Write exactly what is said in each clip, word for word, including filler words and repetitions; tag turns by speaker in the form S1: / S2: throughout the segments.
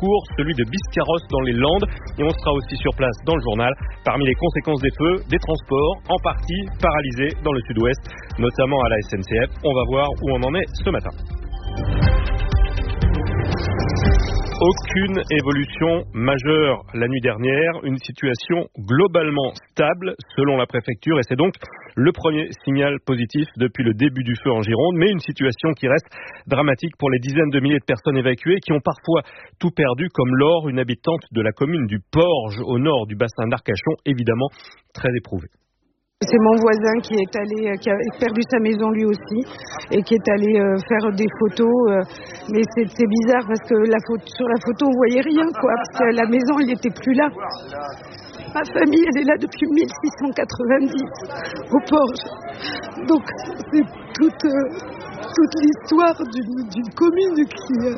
S1: cours, celui de Biscarrosse dans les Landes. Et on sera aussi sur place dans le journal. Parmi les conséquences des feux, des transports en partie paralysés dans le sud-ouest, notamment à la S N C F. On va voir où on en est ce matin. Aucune évolution majeure la nuit dernière, une situation globalement stable selon la préfecture et c'est donc le premier signal positif depuis le début du feu en Gironde, mais une situation qui reste dramatique pour les dizaines de milliers de personnes évacuées qui ont parfois tout perdu, comme Laure, une habitante de la commune du Porge au nord du bassin d'Arcachon, évidemment très éprouvée.
S2: C'est mon voisin qui est allé, qui a perdu sa maison lui aussi et qui est allé euh, faire des photos. Euh, mais c'est, c'est bizarre parce que la photo, sur la photo on voyait rien quoi. Parce que la maison elle n'était plus là. Ma famille elle est là depuis mille six cent quatre-vingt-dix au Porge. Donc c'est toute, euh, toute l'histoire d'une, d'une commune qui... Euh,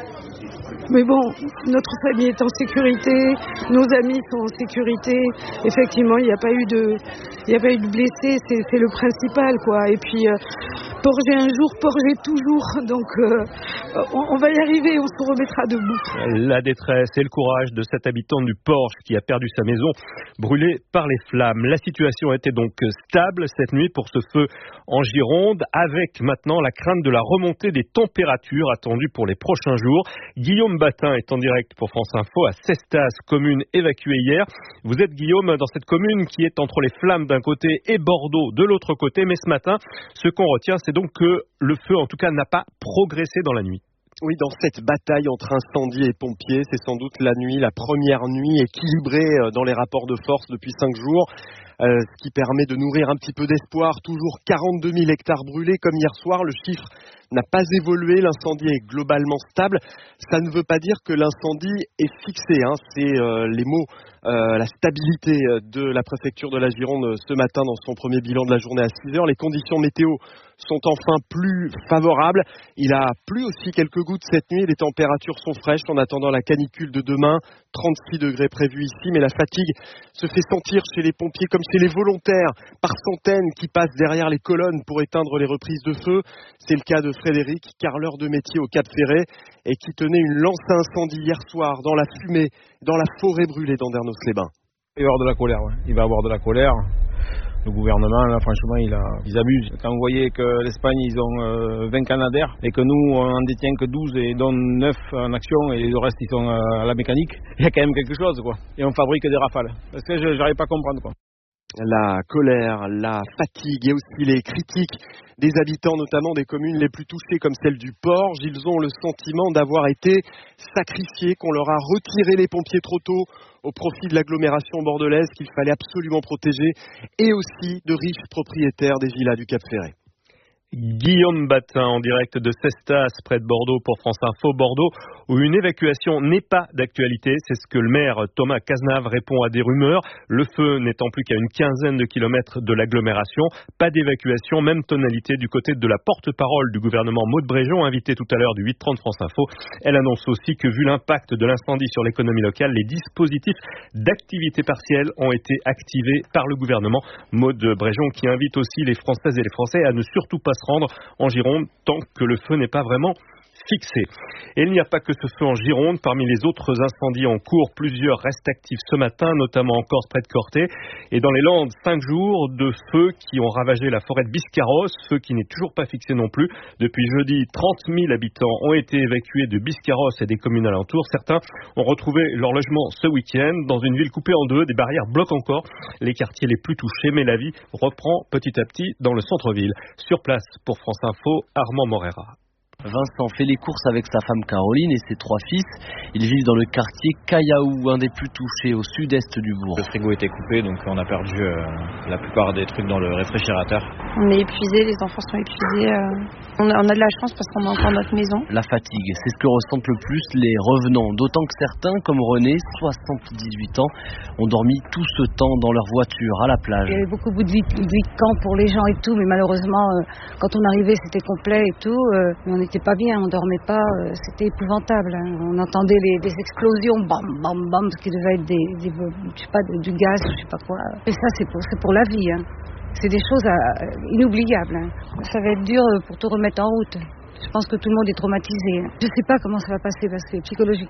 S2: Mais bon, notre famille est en sécurité, nos amis sont en sécurité. Effectivement, il n'y a pas eu de, il n'y a pas eu de blessés, c'est, c'est le principal, quoi. Et puis, euh, Porger un jour, Porger toujours. Donc, euh, on, on va y arriver, on se remettra debout.
S1: La détresse et le courage de cette habitante du Porge qui a perdu sa maison brûlée par les flammes. La situation était donc stable cette nuit pour ce feu en Gironde, avec maintenant la crainte de la remontée des températures attendues pour les prochains jours. Guillaume Batin est en direct pour France Info à Cestas, commune évacuée hier. Vous êtes, Guillaume, dans cette commune qui est entre les flammes d'un côté et Bordeaux de l'autre côté. Mais ce matin, ce qu'on retient, c'est donc que le feu, en tout cas, n'a pas progressé dans la nuit.
S3: Oui, dans cette bataille entre incendies et pompiers, c'est sans doute la nuit, la première nuit équilibrée dans les rapports de force depuis cinq jours. Euh, ce qui permet de nourrir un petit peu d'espoir. Toujours quarante-deux mille hectares brûlés comme hier soir. Le chiffre n'a pas évolué. L'incendie est globalement stable. Ça ne veut pas dire que l'incendie est fixé. Hein. C'est euh, les mots, euh, la stabilité de la préfecture de la Gironde ce matin dans son premier bilan de la journée à six heures. Les conditions météo sont enfin plus favorables. Il a plu aussi quelques gouttes cette nuit. Les températures sont fraîches en attendant la canicule de demain. trente-six degrés prévus ici, mais la fatigue se fait sentir chez les pompiers comme chez les volontaires par centaines qui passent derrière les colonnes pour éteindre les reprises de feu. C'est le cas de Frédéric, carreleur de métier au Cap Ferret et qui tenait une lance à incendie hier soir dans la fumée, dans la forêt brûlée d'Andernos-les-Bains.
S4: Il va y avoir de la colère, ouais. Il va y avoir de la colère. Le gouvernement, là, franchement, il a, ils abusent. Quand vous voyez que l'Espagne, ils ont euh, vingt Canadair et que nous, on en détient que douze et dont neuf en action et le reste, ils sont euh, à la mécanique, il y a quand même quelque chose, quoi. Et on fabrique des rafales. Parce que je n'arrive pas à comprendre, quoi.
S3: La colère, la fatigue et aussi les critiques des habitants, notamment des communes les plus touchées comme celle du Porge. Ils ont le sentiment d'avoir été sacrifiés, qu'on leur a retiré les pompiers trop tôt au profit de l'agglomération bordelaise qu'il fallait absolument protéger et aussi de riches propriétaires des villas du Cap Ferret.
S1: Guillaume Batin en direct de Cestas près de Bordeaux pour France Info. Bordeaux où une évacuation n'est pas d'actualité, c'est ce que le maire Thomas Cazenave répond à des rumeurs. Le feu n'étant plus qu'à une quinzaine de kilomètres de l'agglomération, pas d'évacuation, même tonalité du côté de la porte-parole du gouvernement Maud Bréjon, invitée tout à l'heure du huit trente France Info. Elle annonce aussi que vu l'impact de l'incendie sur l'économie locale, les dispositifs d'activité partielle ont été activés par le gouvernement. Maud Bréjon qui invite aussi les Françaises et les Français à ne surtout pas se rendre en Gironde tant que le feu n'est pas vraiment fixé. Et il n'y a pas que ce feu en Gironde. Parmi les autres incendies en cours, plusieurs restent actifs ce matin, notamment en Corse près de Corté. Et dans les Landes, cinq jours de feux qui ont ravagé la forêt de Biscarrosse, feu qui n'est toujours pas fixé non plus. Depuis jeudi, trente mille habitants ont été évacués de Biscarrosse et des communes alentours. Certains ont retrouvé leur logement ce week-end. Dans une ville coupée en deux, des barrières bloquent encore les quartiers les plus touchés, mais la vie reprend petit à petit dans le centre-ville. Sur place pour France Info, Armand Morera.
S5: Vincent fait les courses avec sa femme Caroline et ses trois fils. Ils vivent dans le quartier Cayaou, un des plus touchés au sud-est du bourg.
S6: Le frigo était coupé, donc on a perdu euh, la plupart des trucs dans le réfrigérateur.
S7: On est épuisés, les enfants sont épuisés. Euh... On, a, on a de la chance parce qu'on a encore notre maison.
S5: La fatigue, c'est ce que ressentent le plus les revenants. D'autant que certains, comme René, soixante-dix-huit ans, ont dormi tout ce temps dans leur voiture à la plage.
S8: Il y avait beaucoup de buts de camp pour les gens et tout, mais malheureusement, euh, quand on arrivait, c'était complet et tout. Euh, on n'était pas bien, on dormait pas, euh, c'était épouvantable. Hein. On entendait les, des explosions, bam, bam, bam, ce qui devait être des, des je sais pas, du gaz, je sais pas quoi. Et ça, c'est pour, c'est pour la vie. Hein. C'est des choses à, inoubliables. Hein. Ça va être dur pour tout remettre en route. Je pense que tout le monde est traumatisé. Hein. Je sais pas comment ça va passer parce que psychologiquement, ça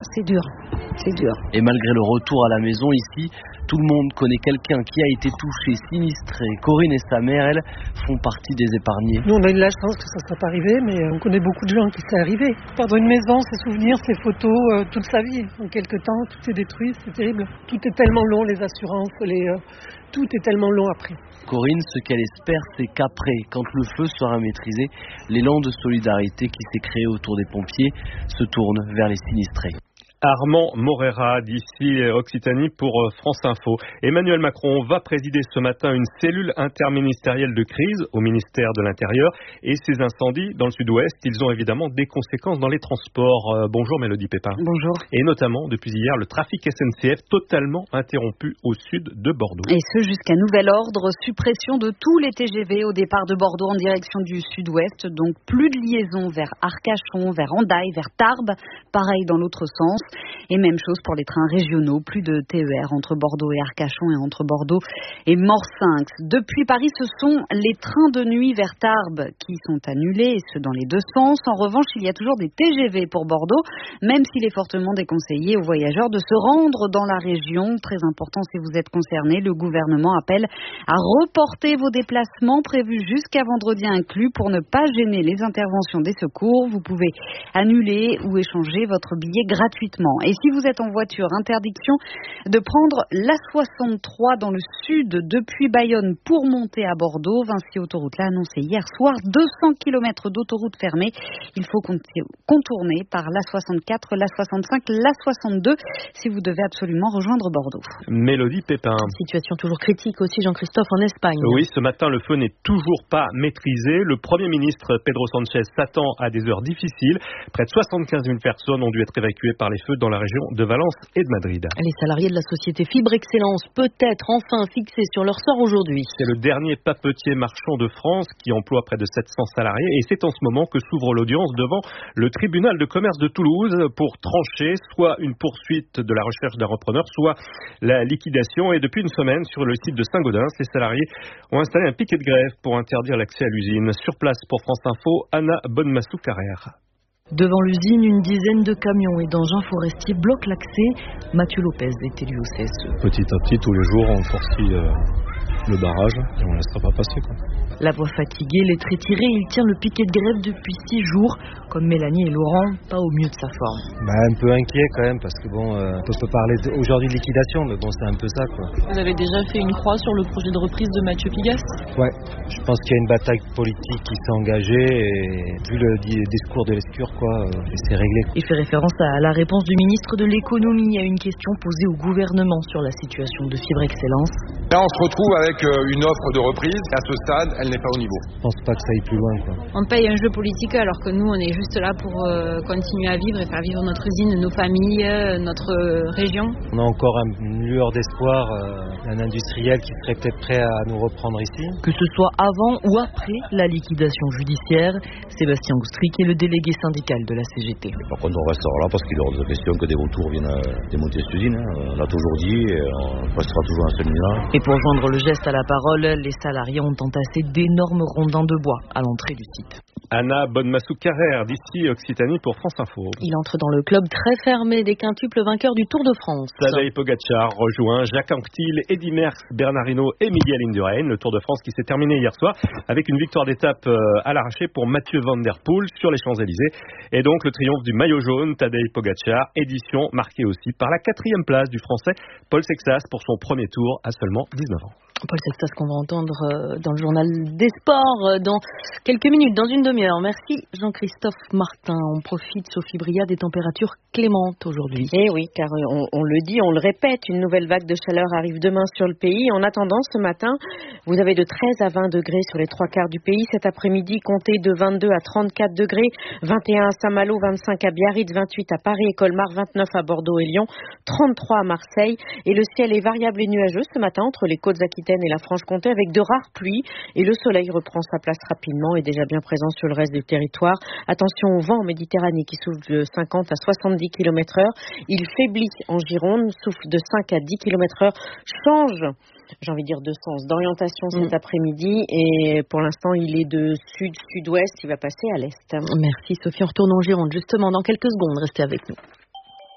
S8: C'est dur, c'est dur.
S5: Et malgré le retour à la maison ici, tout le monde connaît quelqu'un qui a été touché, sinistré. Corinne et sa mère, elles, font partie des épargnés.
S9: Nous, on a eu de la chance que ça ne soit pas arrivé, mais on connaît beaucoup de gens qui c'est arrivé. Perdre une maison, ses souvenirs, ses photos, euh, toute sa vie. En quelques temps, tout est détruit, c'est terrible. Tout est tellement long, les assurances, les, euh, tout est tellement long après.
S5: Corinne, ce qu'elle espère, c'est qu'après, quand le feu sera maîtrisé, l'élan de solidarité qui s'est créé autour des pompiers se tourne vers les sinistrés.
S1: Armand Morera d'ici Occitanie pour France Info. Emmanuel Macron va présider ce matin une cellule interministérielle de crise au ministère de l'Intérieur et ces incendies dans le sud-ouest, ils ont évidemment des conséquences dans les transports. Euh, bonjour Mélodie Pépin.
S8: Bonjour.
S1: Et notamment depuis hier, le trafic S N C F totalement interrompu au sud de Bordeaux.
S10: Et ce jusqu'à nouvel ordre, suppression de tous les T G V au départ de Bordeaux en direction du sud-ouest, donc plus de liaison vers Arcachon, vers Hendaye, vers Tarbes, pareil dans l'autre sens. Et même chose pour les trains régionaux, plus de T E R entre Bordeaux et Arcachon et entre Bordeaux et Morsinx. Depuis Paris, ce sont les trains de nuit vers Tarbes qui sont annulés, et ce dans les deux sens. En revanche, il y a toujours des T G V pour Bordeaux, même s'il est fortement déconseillé aux voyageurs de se rendre dans la région. Très important si vous êtes concerné, le gouvernement appelle à reporter vos déplacements prévus jusqu'à vendredi inclus pour ne pas gêner les interventions des secours. Vous pouvez annuler ou échanger votre billet gratuitement. Et si vous êtes en voiture, interdiction de prendre l'A soixante-trois dans le sud depuis Bayonne pour monter à Bordeaux. Vinci Autoroute l'a annoncé hier soir, deux cents kilomètres d'autoroute fermée. Il faut contourner par l'A soixante-quatre, l'A soixante-cinq, l'A soixante-deux si vous devez absolument rejoindre Bordeaux.
S1: Mélodie Pépin.
S11: Situation toujours critique aussi, Jean-Christophe, en Espagne.
S1: Oui, ce matin, le feu n'est toujours pas maîtrisé. Le Premier ministre Pedro Sánchez s'attend à des heures difficiles. Près de soixante-quinze mille personnes ont dû être évacuées par les feux dans la région de Valence et de Madrid.
S11: Les salariés de la société Fibre Excellence, peut-être enfin fixés sur leur sort aujourd'hui.
S1: C'est le dernier papetier marchand de France qui emploie près de sept cents salariés et c'est en ce moment que s'ouvre l'audience devant le tribunal de commerce de Toulouse pour trancher soit une poursuite de la recherche d'un repreneur, soit la liquidation. Et depuis une semaine, sur le site de Saint-Gaudens, les salariés ont installé un piquet de grève pour interdire l'accès à l'usine. Sur place pour France Info, Anna Bonmassou-Carrère.
S11: Devant l'usine, une dizaine de camions et d'engins forestiers bloquent l'accès. Mathieu Lopez est élu au C S E.
S12: Petit à petit, tous les jours, on forcit euh, le barrage et on ne laissera pas passer, quoi.
S11: La voix fatiguée, les traits tirés, il tient le piquet de grève depuis six jours. Comme Mélanie et Laurent, pas au mieux de sa forme.
S13: Bah, un peu inquiet quand même, parce que bon, euh, on peut parler de, aujourd'hui de liquidation, mais bon, c'est un peu ça, quoi.
S14: Vous avez déjà fait une croix sur le projet de reprise de Mathieu Pigas ?
S13: Ouais, je pense qu'il y a une bataille politique qui s'est engagée, et vu le discours de l'Escure, quoi, euh, c'est réglé.
S11: Il fait référence à la réponse du ministre de l'économie à une question posée au gouvernement sur la situation de Fibre Excellence.
S15: Là, on se retrouve avec une offre de reprise, et à ce stade, elle n'est pas au niveau.
S13: Je pense pas que ça aille plus loin, quoi.
S7: On paye un jeu politique alors que nous, on est juste là pour euh, continuer à vivre et faire vivre notre usine, nos familles, euh, notre euh, région.
S13: On a encore une lueur d'espoir, euh, un industriel qui serait peut-être prêt à nous reprendre ici.
S11: Que ce soit avant ou après la liquidation judiciaire, Sébastien Oustric est le délégué syndical de la C G T.
S16: Par contre, on restera là parce qu'il est hors de question que des vautours viennent démonter cette usine. Hein. On l'a toujours dit et on restera toujours à ce niveau-là.
S11: Et pour joindre le geste à la parole, les salariés ont entassé d'énormes rondins de bois à l'entrée du site.
S1: Anna Bonmassou-Carrère d'ici Occitanie pour France Info.
S11: Il entre dans le club très fermé des quintuples vainqueurs du Tour de France.
S1: Tadej Pogacar rejoint Jacques Anquetil, Eddy Merckx, Bernard Hinault et Miguel Indurain. Le Tour de France qui s'est terminé hier soir avec une victoire d'étape à l'arraché pour Mathieu Van Der Poel sur les Champs-Élysées. Et donc le triomphe du maillot jaune, Tadej Pogacar, édition marquée aussi par la quatrième place du Français Paul Sexas pour son premier tour à seulement dix-neuf ans.
S11: Paul Sextas qu'on va entendre dans le journal des sports dans quelques minutes, dans une demi-heure. Merci Jean-Christophe Martin. On profite, Sophie Bria, des températures clémentes aujourd'hui.
S17: Eh oui, car on, on le dit, on le répète, une nouvelle vague de chaleur arrive demain sur le pays. En attendant, ce matin, vous avez de treize à vingt degrés sur les trois quarts du pays. Cet après-midi, comptez de vingt-deux à trente-quatre degrés, vingt et un à Saint-Malo, vingt-cinq à Biarritz, vingt-huit à Paris et Colmar, vingt-neuf à Bordeaux et Lyon, trente-trois à Marseille. Et le ciel est variable et nuageux ce matin entre les côtes aquitaines et la Franche-Comté avec de rares pluies et le soleil reprend sa place rapidement et déjà bien présent sur le reste du territoire. Attention au vent en Méditerranée qui souffle de cinquante à soixante-dix kilomètres heure. Il faiblit en Gironde, souffle de cinq à dix kilomètres heure, change, j'ai envie de dire de sens, d'orientation mmh. cet après-midi et pour l'instant il est de sud-sud-ouest, il va passer à l'est.
S11: Merci Sophie, on retourne en Gironde justement dans quelques secondes, restez avec nous.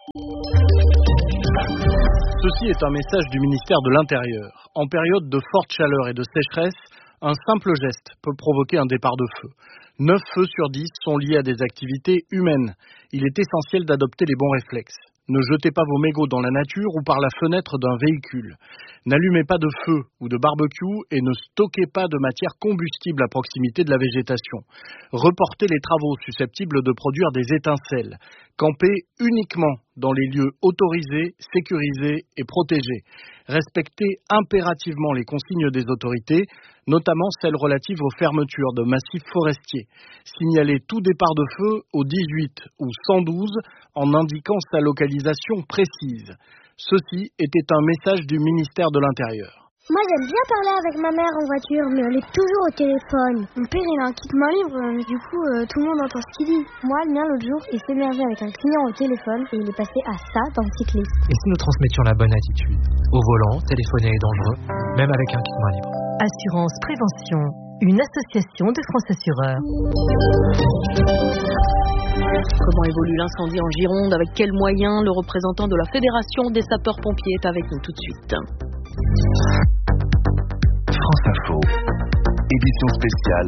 S18: Ceci est un message du ministère de l'Intérieur. En période de forte chaleur et de sécheresse, un simple geste peut provoquer un départ de feu. neuf feux sur dix sont liés à des activités humaines. Il est essentiel d'adopter les bons réflexes. Ne jetez pas vos mégots dans la nature ou par la fenêtre d'un véhicule. N'allumez pas de feu ou de barbecue et ne stockez pas de matière combustible à proximité de la végétation. Reportez les travaux susceptibles de produire des étincelles. Campez uniquement dans les lieux autorisés, sécurisés et protégés. Respectez impérativement les consignes des autorités, notamment celles relatives aux fermetures de massifs forestiers. Signalez tout départ de feu au dix-huit ou cent douze en indiquant sa localisation précise. Ceci était un message du ministère de l'Intérieur.
S19: Moi j'aime bien parler avec ma mère en voiture, mais elle est toujours au téléphone. Mon père il a un kit main libre, mais du coup euh, tout le monde entend ce qu'il dit. Moi le mien l'autre jour il s'énervait avec un client au téléphone et il est passé à ça dans le cycliste.
S20: Et si nous transmettions la bonne attitude? Au volant, téléphoner est dangereux, même avec un kit main libre.
S21: Assurance Prévention, une association de France Assureurs.
S11: Comment évolue l'incendie en Gironde? Avec quels moyens? Le représentant de la Fédération des sapeurs-pompiers est avec nous tout de suite.
S22: France Info, édition spéciale,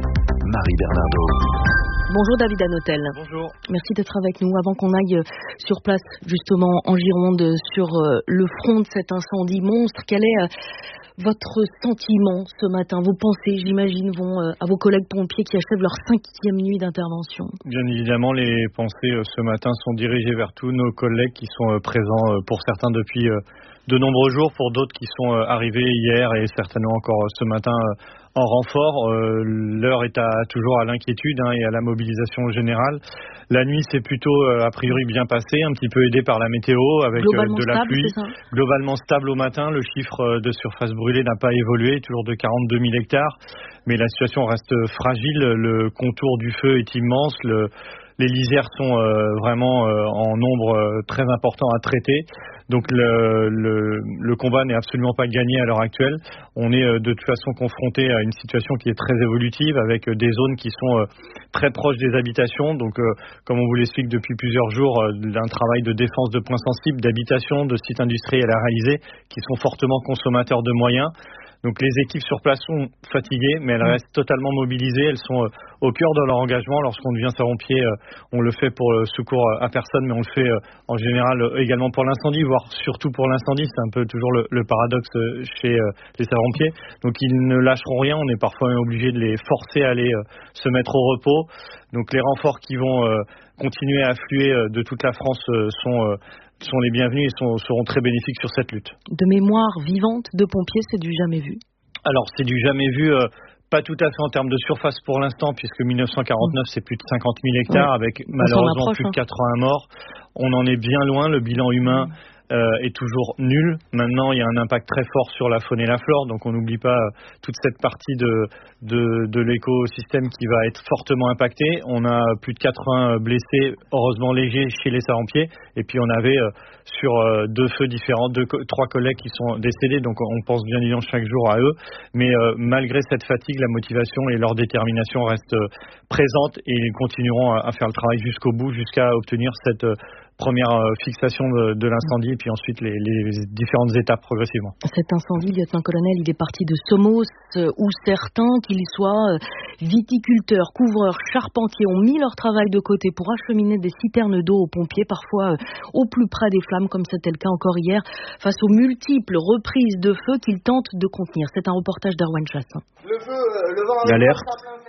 S22: Marie Bernardo.
S11: Bonjour David Hanotel.
S1: Bonjour.
S11: Merci d'être avec nous. Avant qu'on aille sur place, justement en Gironde, sur le front de cet incendie monstre, quel est votre sentiment ce matin? Vos pensées, j'imagine, vont à vos collègues pompiers qui achèvent leur cinquième nuit d'intervention.
S6: Bien évidemment, les pensées ce matin sont dirigées vers tous nos collègues qui sont présents, pour certains depuis de nombreux jours, pour d'autres qui sont arrivés hier et certainement encore ce matin en renfort. Euh, l'heure est à, toujours à l'inquiétude hein, et à la mobilisation générale. La nuit s'est plutôt euh, a priori bien passée, un petit peu aidée par la météo avec euh, de la
S11: stable,
S6: pluie. Globalement stable au matin, le chiffre de surface brûlée n'a pas évolué, toujours de quarante-deux mille hectares, mais la situation reste fragile, le contour du feu est immense, le, les lisières sont euh, vraiment euh, en nombre euh, très important à traiter. Donc le, le, le combat n'est absolument pas gagné à l'heure actuelle. On est de toute façon confronté à une situation qui est très évolutive avec des zones qui sont très proches des habitations. Donc comme on vous l'explique depuis plusieurs jours, un travail de défense de points sensibles, d'habitation, de sites industriels à réaliser qui sont fortement consommateurs de moyens. Donc les équipes sur place sont fatiguées, mais elles restent totalement mobilisées. Elles sont euh, au cœur de leur engagement. Lorsqu'on devient sapeur-pompier, euh, on le fait pour le secours à personne, mais on le fait euh, en général euh, également pour l'incendie, voire surtout pour l'incendie. C'est un peu toujours le, le paradoxe euh, chez euh, les sapeurs-pompiers. Donc ils ne lâcheront rien. On est parfois obligé de les forcer à aller euh, se mettre au repos. Donc les renforts qui vont euh, continuer à affluer euh, de toute la France euh, sont... Euh, sont les bienvenus et sont, seront très bénéfiques sur cette lutte.
S11: De mémoire vivante de pompiers, c'est du jamais vu.
S6: Alors, c'est du jamais vu, euh, pas tout à fait en termes de surface pour l'instant, puisque mille neuf cent quarante-neuf, mmh. c'est plus de cinquante mille hectares, ouais. avec malheureusement approche, plus de quatre-vingts morts. On en est bien loin, le bilan humain... Mmh. Euh, est toujours nul. Maintenant, il y a un impact très fort sur la faune et la flore, donc on n'oublie pas euh, toute cette partie de, de, de l'écosystème qui va être fortement impactée. On a plus de quatre-vingts blessés, heureusement légers, chez les sapeurs-pompiers, et puis on avait euh, sur euh, deux feux différents, deux, trois collègues qui sont décédés, donc on pense bien évidemment chaque jour à eux, mais euh, malgré cette fatigue, la motivation et leur détermination restent euh, présentes, et ils continueront à, à faire le travail jusqu'au bout, jusqu'à obtenir cette euh, première euh, fixation de, de l'incendie et puis ensuite les, les différentes étapes progressivement.
S11: Cet incendie, lieutenant-colonel, il est parti de Somos euh, où certains, qu'ils soient euh, viticulteurs, couvreurs, charpentiers, ont mis leur travail de côté pour acheminer des citernes d'eau aux pompiers, parfois euh, au plus près des flammes, comme c'était le cas encore hier, face aux multiples reprises de feu qu'ils tentent de contenir. C'est un reportage d'Erwan Chassin.
S23: Le feu, le vent
S6: l'alerte.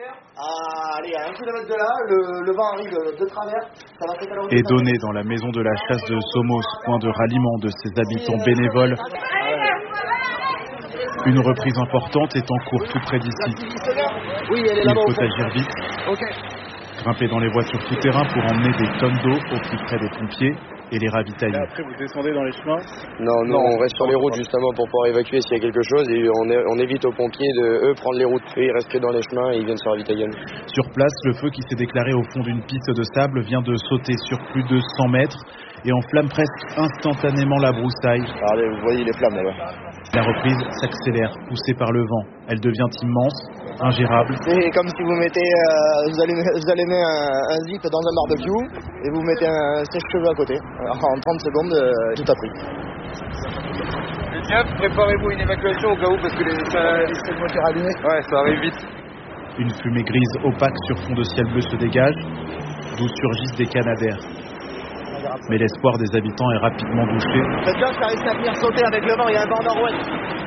S23: Ah, allez, à un kilomètre de là, le, le vent arrive de travers. Ça va
S24: très est donné dans la maison de la chasse de Somos, point de ralliement de ses habitants bénévoles. Une reprise importante est en cours tout près d'ici. Il faut agir vite. Grimper dans les voitures tout-terrain pour emmener des tonnes d'eau au plus près des pompiers et les ravitailler.
S4: Et après, vous descendez dans les chemins?
S23: Non, nous, non, on reste sur les routes justement pour pouvoir évacuer s'il y a quelque chose et on, est, on évite aux pompiers de eux prendre les routes. Eux, ils restent que dans les chemins et ils viennent se ravitailler.
S24: Sur place, le feu qui s'est déclaré au fond d'une piste de sable vient de sauter sur plus de cent mètres et enflamme presque instantanément la broussaille.
S23: Regardez, vous voyez les flammes là-bas.
S24: La reprise s'accélère, poussée par le vent. Elle devient immense, ingérable.
S23: C'est comme si vous mettez, euh, vous allumez, vous allumez un, un zip dans un barbecue et vous mettez un sèche-cheveux à côté. Alors, en trente secondes, euh, tout a pris.
S15: Les gars, préparez-vous une évacuation au cas où parce que les, ça, les moteurs allumés. Ouais, ça arrive vite.
S24: Une fumée grise opaque sur fond de ciel bleu se dégage, d'où surgissent des canadaires. Mais l'espoir des habitants est rapidement douché.
S23: Faites bien, ça risque à venir sauter avec le vent, il y a un vent nord-ouest.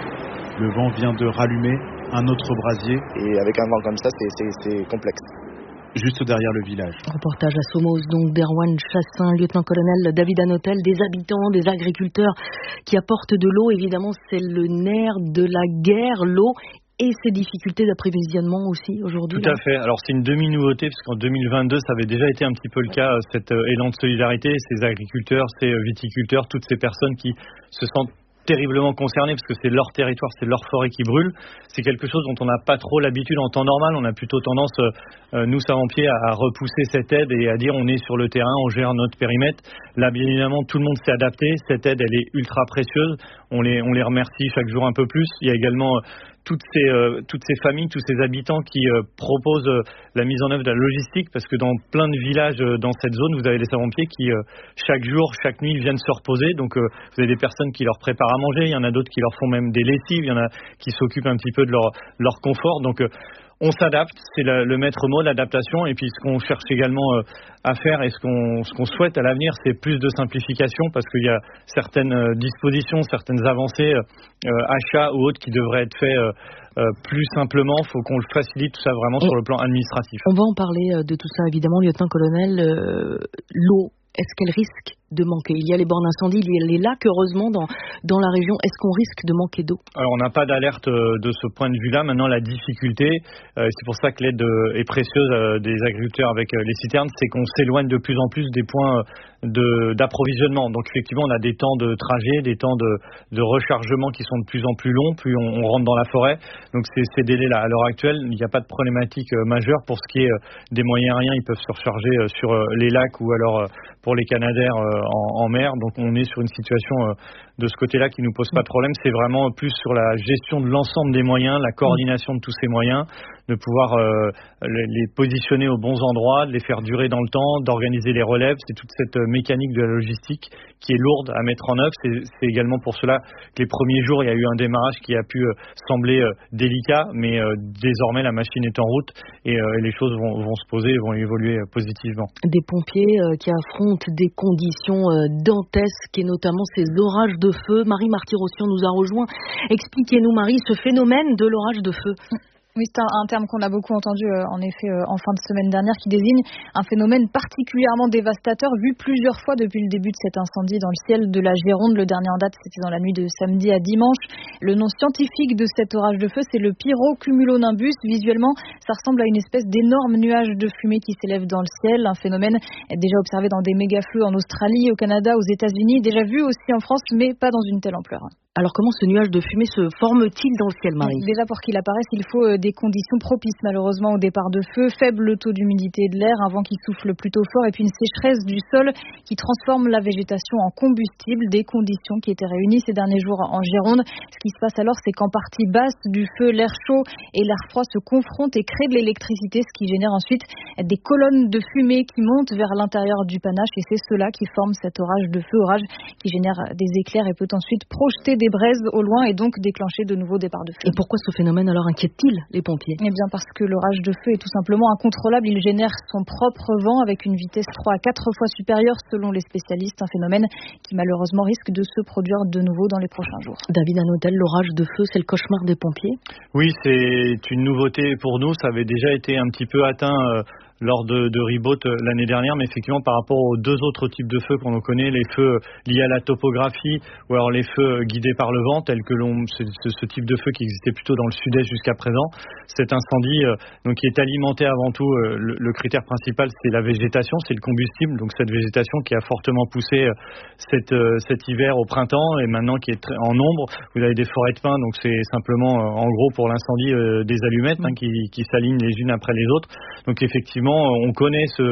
S24: Le vent vient de rallumer un autre brasier.
S23: Et avec un vent comme ça, c'est, c'est, c'est complexe.
S24: Juste derrière le village.
S11: Reportage à Somos, donc d'Erwan Chassin, lieutenant-colonel David Hanotel, des habitants, des agriculteurs qui apportent de l'eau. Évidemment, c'est le nerf de la guerre, l'eau. Et ces difficultés d'approvisionnement aussi aujourd'hui.
S6: Tout à fait. Alors c'est une demi-nouveauté parce qu'en deux mille vingt-deux, ça avait déjà été un petit peu le cas, cet élan de solidarité, ces agriculteurs, ces viticulteurs, toutes ces personnes qui se sentent terriblement concernés parce que c'est leur territoire, c'est leur forêt qui brûle. C'est quelque chose dont on n'a pas trop l'habitude en temps normal. On a plutôt tendance, euh, nous savants-pieds, à, à repousser cette aide et à dire on est sur le terrain, on gère notre périmètre. Là, bien évidemment, tout le monde s'est adapté. Cette aide, elle est ultra précieuse. On les, on les remercie chaque jour un peu plus. Il y a également euh, toutes ces, euh, toutes ces familles, tous ces habitants qui euh, proposent euh, la mise en œuvre de la logistique parce que dans plein de villages euh, dans cette zone, vous avez des savants-pieds qui, euh, chaque jour, chaque nuit, viennent se reposer. Donc, euh, vous avez des personnes qui leur préparent à manger. Il y en a d'autres qui leur font même des lessives. Il y en a qui s'occupent un petit peu de leur, leur confort. Donc, euh, on s'adapte, c'est le, le maître mot, l'adaptation. Et puis ce qu'on cherche également euh, à faire et ce qu'on, ce qu'on souhaite à l'avenir, c'est plus de simplification parce qu'il y a certaines euh, dispositions, certaines avancées, euh, achats ou autres qui devraient être faits euh, euh, plus simplement. Il faut qu'on le facilite tout ça vraiment sur le plan administratif.
S11: On va en parler euh, de tout ça évidemment, lieutenant-colonel. Euh, l'eau, est-ce qu'elle risque de manquer? Il y a les bornes incendie, il y a les lacs, heureusement, dans, dans la région. Est-ce qu'on risque de manquer d'eau?
S6: Alors, on n'a pas d'alerte de ce point de vue-là. Maintenant, la difficulté, euh, c'est pour ça que l'aide est précieuse euh, des agriculteurs avec euh, les citernes, c'est qu'on s'éloigne de plus en plus des points de, d'approvisionnement. Donc, effectivement, on a des temps de trajet, des temps de, de rechargement qui sont de plus en plus longs, plus on, on rentre dans la forêt. Donc, c'est ces délais-là. À l'heure actuelle, il n'y a pas de problématique euh, majeure. Pour ce qui est euh, des moyens aériens, ils peuvent se recharger euh, sur euh, les lacs ou alors euh, pour les canadaires euh, En, en mer, donc on est sur une situation euh, de ce côté-là qui nous pose pas de problème. C'est vraiment plus sur la gestion de l'ensemble des moyens, la coordination de tous ces moyens, de pouvoir euh, les, les positionner aux bons endroits, de les faire durer dans le temps, d'organiser les relèves. C'est toute cette euh, mécanique de la logistique qui est lourde à mettre en œuvre. C'est, c'est également pour cela que les premiers jours, il y a eu un démarrage qui a pu euh, sembler euh, délicat, mais euh, désormais la machine est en route et, euh, et les choses vont, vont se poser et vont évoluer euh, positivement.
S11: Des pompiers euh, qui affrontent des conditions euh, dantesques et notamment ces orages de feu. Marie Marty-Rossian nous a rejoint. Expliquez-nous, Marie, ce phénomène de l'orage de feu.
S2: Oui, c'est un, un terme qu'on a beaucoup entendu euh, en effet euh, en fin de semaine dernière qui désigne un phénomène particulièrement dévastateur vu plusieurs fois depuis le début de cet incendie dans le ciel de la Gironde. Le dernier en date, c'était dans la nuit de samedi à dimanche. Le nom scientifique de cet orage de feu, c'est le pyrocumulonimbus. Visuellement, ça ressemble à une espèce d'énorme nuage de fumée qui s'élève dans le ciel. Un phénomène déjà observé dans des méga-feux en Australie, au Canada, aux États-Unis, déjà vu aussi en France, mais pas dans une telle ampleur.
S11: Alors comment ce nuage de fumée se forme-t-il dans le ciel, Marie?
S2: Déjà, pour qu'il apparaisse, il faut des conditions propices malheureusement au départ de feu, faible taux d'humidité de l'air, un vent qui souffle plutôt fort et puis une sécheresse du sol qui transforme la végétation en combustible, des conditions qui étaient réunies ces derniers jours en Gironde. Ce qui se passe alors, c'est qu'en partie basse du feu, l'air chaud et l'air froid se confrontent et créent de l'électricité, ce qui génère ensuite des colonnes de fumée qui montent vers l'intérieur du panache et c'est cela qui forme cet orage de feu, orage qui génère des éclairs et peut ensuite projeter des braises au loin et donc déclencher de nouveaux départs de feu.
S11: Et pourquoi ce phénomène alors inquiète-t-il les pompiers?
S2: Eh bien parce que l'orage de feu est tout simplement incontrôlable. Il génère son propre vent avec une vitesse trois à quatre fois supérieure selon les spécialistes. Un phénomène qui malheureusement risque de se produire de nouveau dans les prochains jours.
S11: David Hanotel, l'orage de feu, c'est le cauchemar des pompiers?
S6: Oui, c'est une nouveauté pour nous. Ça avait déjà été un petit peu atteint euh, lors de, de Ribot l'année dernière, mais effectivement par rapport aux deux autres types de feux qu'on connaît, les feux liés à la topographie ou alors les feux guidés par le vent, tels que l'on, ce, ce type de feu qui existait plutôt dans le sud-est jusqu'à présent. Cet incendie, euh, donc qui est alimenté avant tout, euh, le, le critère principal c'est la végétation, c'est le combustible, donc cette végétation qui a fortement poussé euh, cet, euh, cet hiver au printemps et maintenant qui est très, en nombre. Vous avez des forêts de pins, donc c'est simplement euh, en gros pour l'incendie euh, des allumettes hein, qui, qui s'alignent les unes après les autres. Donc effectivement, on connaît ce,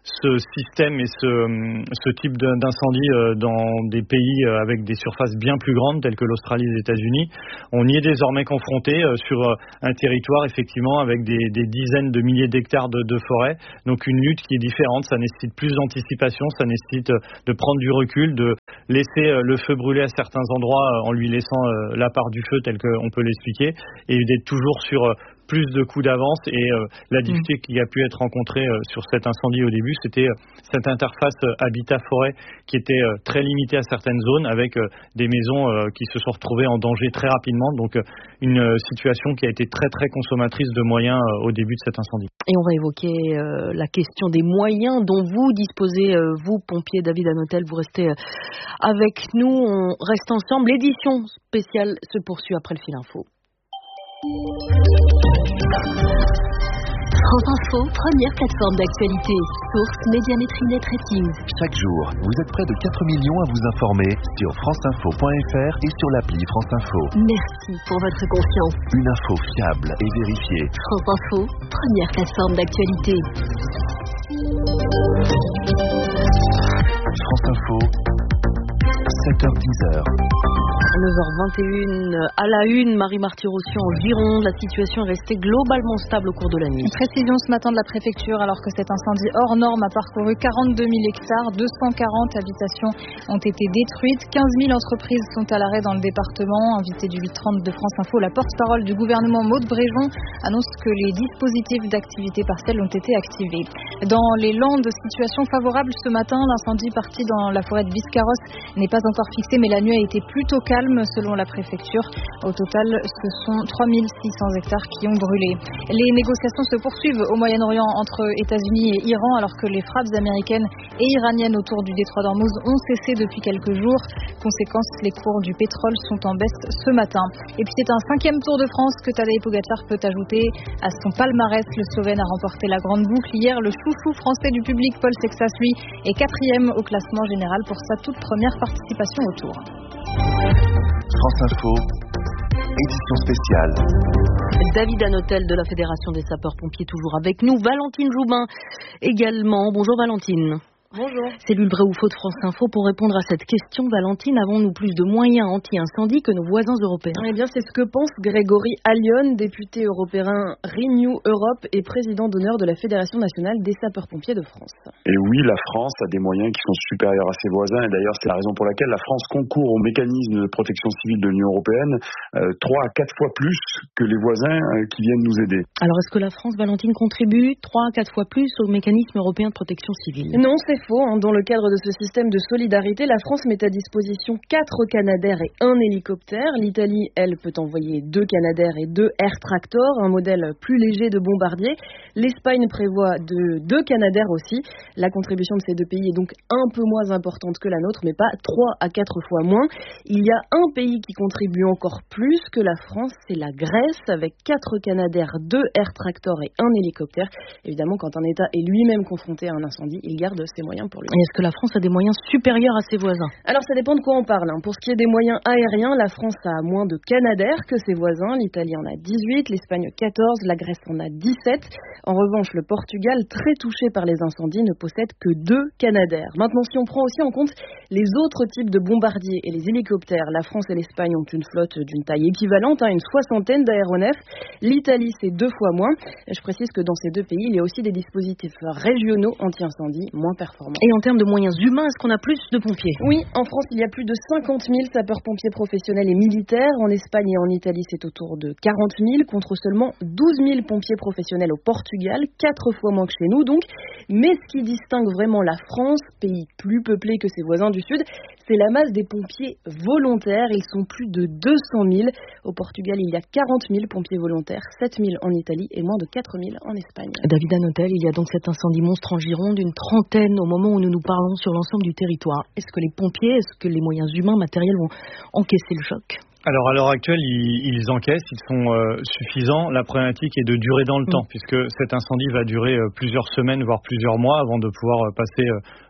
S6: ce système et ce, ce type d'incendie dans des pays avec des surfaces bien plus grandes telles que l'Australie et les États-Unis. On y est désormais confronté sur un territoire effectivement avec des, des dizaines de milliers d'hectares de, de forêt. Donc une lutte qui est différente, ça nécessite plus d'anticipation, ça nécessite de prendre du recul, de laisser le feu brûler à certains endroits en lui laissant la part du feu tel qu'on peut l'expliquer et d'être toujours sur plus de coups d'avance et euh, la difficulté qui a pu être rencontrée euh, sur cet incendie au début, c'était euh, cette interface euh, habitat-forêt qui était euh, très limitée à certaines zones avec euh, des maisons euh, qui se sont retrouvées en danger très rapidement. Donc euh, une euh, situation qui a été très très consommatrice de moyens euh, au début de cet incendie.
S11: Et on va évoquer euh, la question des moyens dont vous disposez, euh, vous pompiers David Hanotel, vous restez euh, avec nous, on reste ensemble. L'édition spéciale se poursuit après le fil info.
S21: France Info, première plateforme d'actualité. Source Médiamétrie Net Ratings.
S22: Chaque jour, vous êtes près de quatre millions à vous informer sur franceinfo point f r et sur l'appli France Info.
S21: Merci pour votre confiance.
S22: Une info fiable et vérifiée.
S21: France Info, première plateforme d'actualité.
S22: France Info, sept heures dix.
S11: neuf heures vingt et une à la une, Marie Marty-Rossian en Gironde. La situation est restée globalement stable au cours de la nuit.
S2: Une précision ce matin de la préfecture, alors que cet incendie hors norme a parcouru quarante-deux mille hectares, deux cent quarante habitations ont été détruites, quinze mille entreprises sont à l'arrêt dans le département. Invité du huit trente de France Info, la porte-parole du gouvernement Maud Bréjon annonce que les dispositifs d'activité partielle ont été activés. Dans les Landes, situation favorable ce matin. L'incendie parti dans la forêt de Biscarrosse n'est pas encore fixé, mais la nuit a été plutôt calme selon la préfecture. Au total, ce sont trois mille six cents hectares qui ont brûlé. Les négociations se poursuivent au Moyen-Orient entre États-Unis et Iran, alors que les frappes américaines et iraniennes autour du détroit d'Ormuz ont cessé depuis quelques jours. Conséquence, les cours du pétrole sont en baisse ce matin. Et puis c'est un cinquième Tour de France que Tadej Pogačar peut ajouter à son palmarès. Le Slovène a remporté la grande boucle hier. Le chouchou français du public, Paul Sexas, lui, est quatrième au classement général pour sa toute première participation au Tour.
S22: France Info, édition spéciale.
S11: David Hanotel de la Fédération des sapeurs-pompiers toujours avec nous. Valentine Joubin également. Bonjour Valentine.
S14: Bonjour.
S11: Cellule vrai ou faux de France Info. Pour répondre à cette question, Valentine, avons-nous plus de moyens anti-incendie que nos voisins européens?
S14: Eh bien, c'est ce que pense Grégory Allione, député européen Renew Europe et président d'honneur de la Fédération nationale des sapeurs-pompiers de France.
S3: Et oui, la France a des moyens qui sont supérieurs à ses voisins. Et d'ailleurs, c'est la raison pour laquelle la France concourt au mécanisme de protection civile de l'Union européenne euh, trois à quatre fois plus que les voisins euh, qui viennent nous aider.
S11: Alors, est-ce que la France, Valentine, contribue trois à quatre fois plus au mécanisme européen de protection civile?
S14: Non, c'est faux. Dans le cadre de ce système de solidarité, la France met à disposition quatre Canadair et un hélicoptère. L'Italie, elle, peut envoyer deux Canadair et deux Air Tractor, un modèle plus léger de bombardier. L'Espagne prévoit de deux Canadair aussi. La contribution de ces deux pays est donc un peu moins importante que la nôtre, mais pas trois à quatre fois moins. Il y a un pays qui contribue encore plus que la France, c'est la Grèce, avec quatre Canadair, deux Air Tractor et un hélicoptère. Évidemment, quand un État est lui-même confronté à un incendie, il garde ses moyens pour lui.
S11: Et est-ce que la France a des moyens supérieurs à ses voisins?
S14: Alors ça dépend de quoi on parle. Hein. Pour ce qui est des moyens aériens, la France a moins de Canadair que ses voisins. L'Italie en a dix-huit, l'Espagne quatorze, la Grèce en a dix-sept. En revanche, le Portugal, très touché par les incendies, ne possède que deux Canadair. Maintenant, si on prend aussi en compte les autres types de bombardiers et les hélicoptères, la France et l'Espagne ont une flotte d'une taille équivalente, hein, une soixantaine d'aéronefs. L'Italie, c'est deux fois moins. Je précise que dans ces deux pays, il y a aussi des dispositifs régionaux anti-incendie moins performants.
S11: Et en termes de moyens humains, est-ce qu'on a plus de pompiers?
S14: Oui, en France, il y a plus de cinquante mille sapeurs-pompiers professionnels et militaires. En Espagne et en Italie, c'est autour de quarante mille, contre seulement douze mille pompiers professionnels au Portugal, quatre fois moins que chez nous donc. Mais ce qui distingue vraiment la France, pays plus peuplé que ses voisins du Sud, c'est la masse des pompiers volontaires. Ils sont plus de deux cent mille. Au Portugal, il y a quarante mille pompiers volontaires, sept mille en Italie et moins de quatre mille en Espagne.
S11: David Hanotel, il y a donc cet incendie monstre en Gironde, une trentaine au moment où nous nous parlons sur l'ensemble du territoire. Est-ce que les pompiers, est-ce que les moyens humains, matériels vont encaisser le choc?
S6: Alors à l'heure actuelle, ils, ils encaissent, ils sont euh, suffisants. La problématique est de durer dans le mmh. temps, puisque cet incendie va durer euh, plusieurs semaines, voire plusieurs mois, avant de pouvoir euh, passer euh,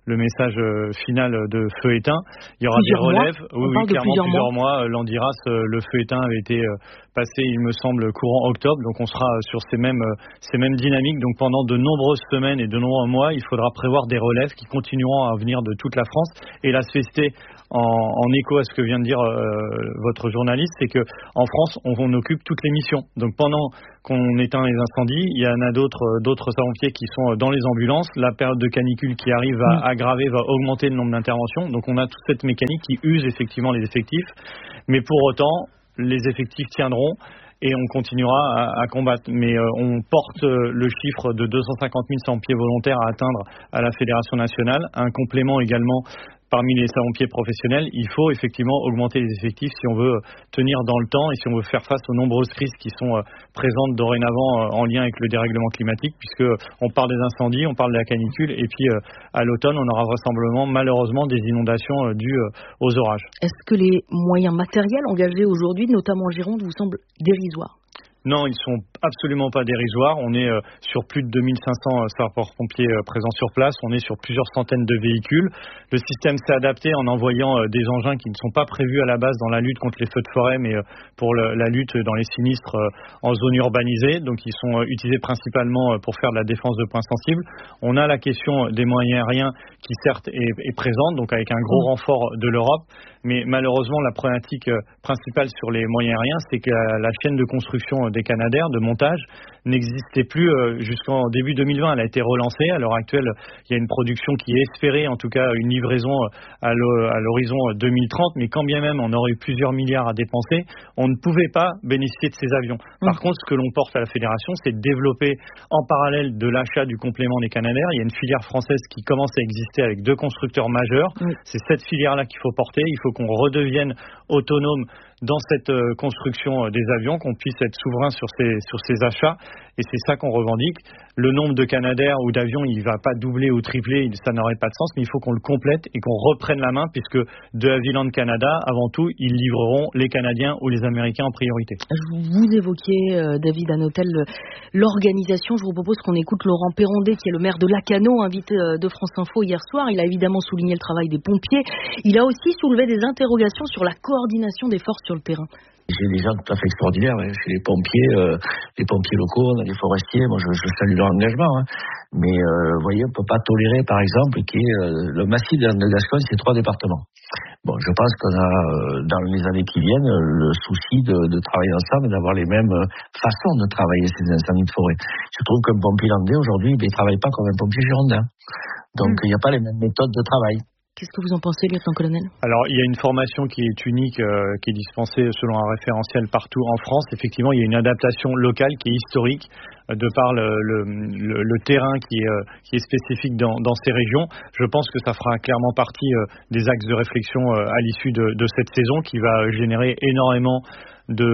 S6: le message final de feu éteint. Il y aura
S11: plusieurs
S6: des relèves.
S11: Mois.
S6: Oui, oui, clairement plusieurs, plusieurs mois. mois. Landiras, le feu éteint avait été passé, il me semble, courant octobre. Donc on sera sur ces mêmes, ces mêmes dynamiques. Donc pendant de nombreuses semaines et de nombreux mois, il faudra prévoir des relèves qui continueront à venir de toute la France. Et la C S T, en, en écho à ce que vient de dire euh, votre journaliste, c'est que en France, on, on occupe toutes les missions. Donc pendant qu'on éteint les incendies, il y en a d'autres, d'autres sapeurs-pompiers qui sont dans les ambulances. La période de canicule qui arrive va mmh. aggraver, va augmenter le nombre d'interventions. Donc on a toute cette mécanique qui use effectivement les effectifs. Mais pour autant, les effectifs tiendront et on continuera à, à combattre. Mais euh, on porte euh, le chiffre de deux cent cinquante mille sapeurs-pompiers volontaires à atteindre à la Fédération nationale. Un complément également parmi les sapeurs-pompiers professionnels. Il faut effectivement augmenter les effectifs si on veut tenir dans le temps et si on veut faire face aux nombreuses crises qui sont euh, présentes dorénavant euh, en lien avec le dérèglement climatique, puisque on parle des incendies, on parle de la canicule et puis euh, à l'automne on aura vraisemblablement malheureusement des inondations euh, dues euh, aux orages.
S11: Est-ce que les moyens matériels engagés aujourd'hui, notamment en Gironde, vous semblent dérisoires ?
S6: Non, ils sont absolument pas dérisoires. On est euh, sur plus de deux mille cinq cents euh, sapeurs-pompiers euh, présents sur place. On est sur plusieurs centaines de véhicules. Le système s'est adapté en envoyant euh, des engins qui ne sont pas prévus à la base dans la lutte contre les feux de forêt, mais euh, pour le, la lutte dans les sinistres euh, en zone urbanisée. Donc, ils sont euh, utilisés principalement euh, pour faire de la défense de points sensibles. On a la question des moyens aériens qui, certes, est, est présente, donc avec un gros renfort de l'Europe. Mais malheureusement, la problématique euh, principale sur les moyens aériens, c'est que la, la chaîne de construction des Canadair, de montage, n'existait plus euh, jusqu'en début deux mille vingt. Elle a été relancée. À l'heure actuelle, il y a une production qui est espérée, en tout cas une livraison à l'horizon deux mille trente. Mais quand bien même on aurait eu plusieurs milliards à dépenser, on ne pouvait pas bénéficier de ces avions. Par mmh. contre, ce que l'on porte à la Fédération, c'est de développer en parallèle de l'achat du complément des Canadair. Il y a une filière française qui commence à exister avec deux constructeurs majeurs. Mmh. C'est cette filière-là qu'il faut porter. Il faut qu'on redevienne autonome dans cette euh, construction euh, des avions, qu'on puisse être souverain sur ces, sur ces achats. Et c'est ça qu'on revendique. Le nombre de Canadair ou d'avions, il ne va pas doubler ou tripler, ça n'aurait pas de sens, mais il faut qu'on le complète et qu'on reprenne la main, puisque de Havilland Canada, avant tout, ils livreront les Canadiens ou les Américains en priorité.
S11: Vous évoquiez, euh, David Hanotel, l'organisation. Je vous propose qu'on écoute Laurent Perrondet, qui est le maire de Lacanau, invité euh, de France Info hier soir. Il a évidemment souligné le travail des pompiers. Il a aussi soulevé des interrogations sur la coordination des forces sur le terrain.
S5: J'ai des gens tout à fait extraordinaires, hein. Chez les pompiers, euh, les pompiers locaux, les forestiers, moi je, je salue leur engagement. Hein. Mais euh, vous voyez, on ne peut pas tolérer, par exemple, qu'il y ait euh, le massif de la Gascogne, c'est trois départements. Bon, je pense qu'on a, euh, dans les années qui viennent, le souci de, de travailler ensemble et d'avoir les mêmes façons de travailler ces incendies de forêt. Je trouve qu'un pompier landais, aujourd'hui, il ne travaille pas comme un pompier girondin. Donc, il mmh. n'y a pas les mêmes méthodes de travail.
S11: Qu'est-ce que vous en pensez, lieutenant-colonel ?
S6: Alors, il y a une formation qui est unique, euh, qui est dispensée selon un référentiel partout en France. Effectivement, il y a une adaptation locale qui est historique, euh, de par le, le, le, le terrain qui est, euh, qui est spécifique dans, dans ces régions. Je pense que ça fera clairement partie euh, des axes de réflexion euh, à l'issue de, de cette saison, qui va générer énormément de,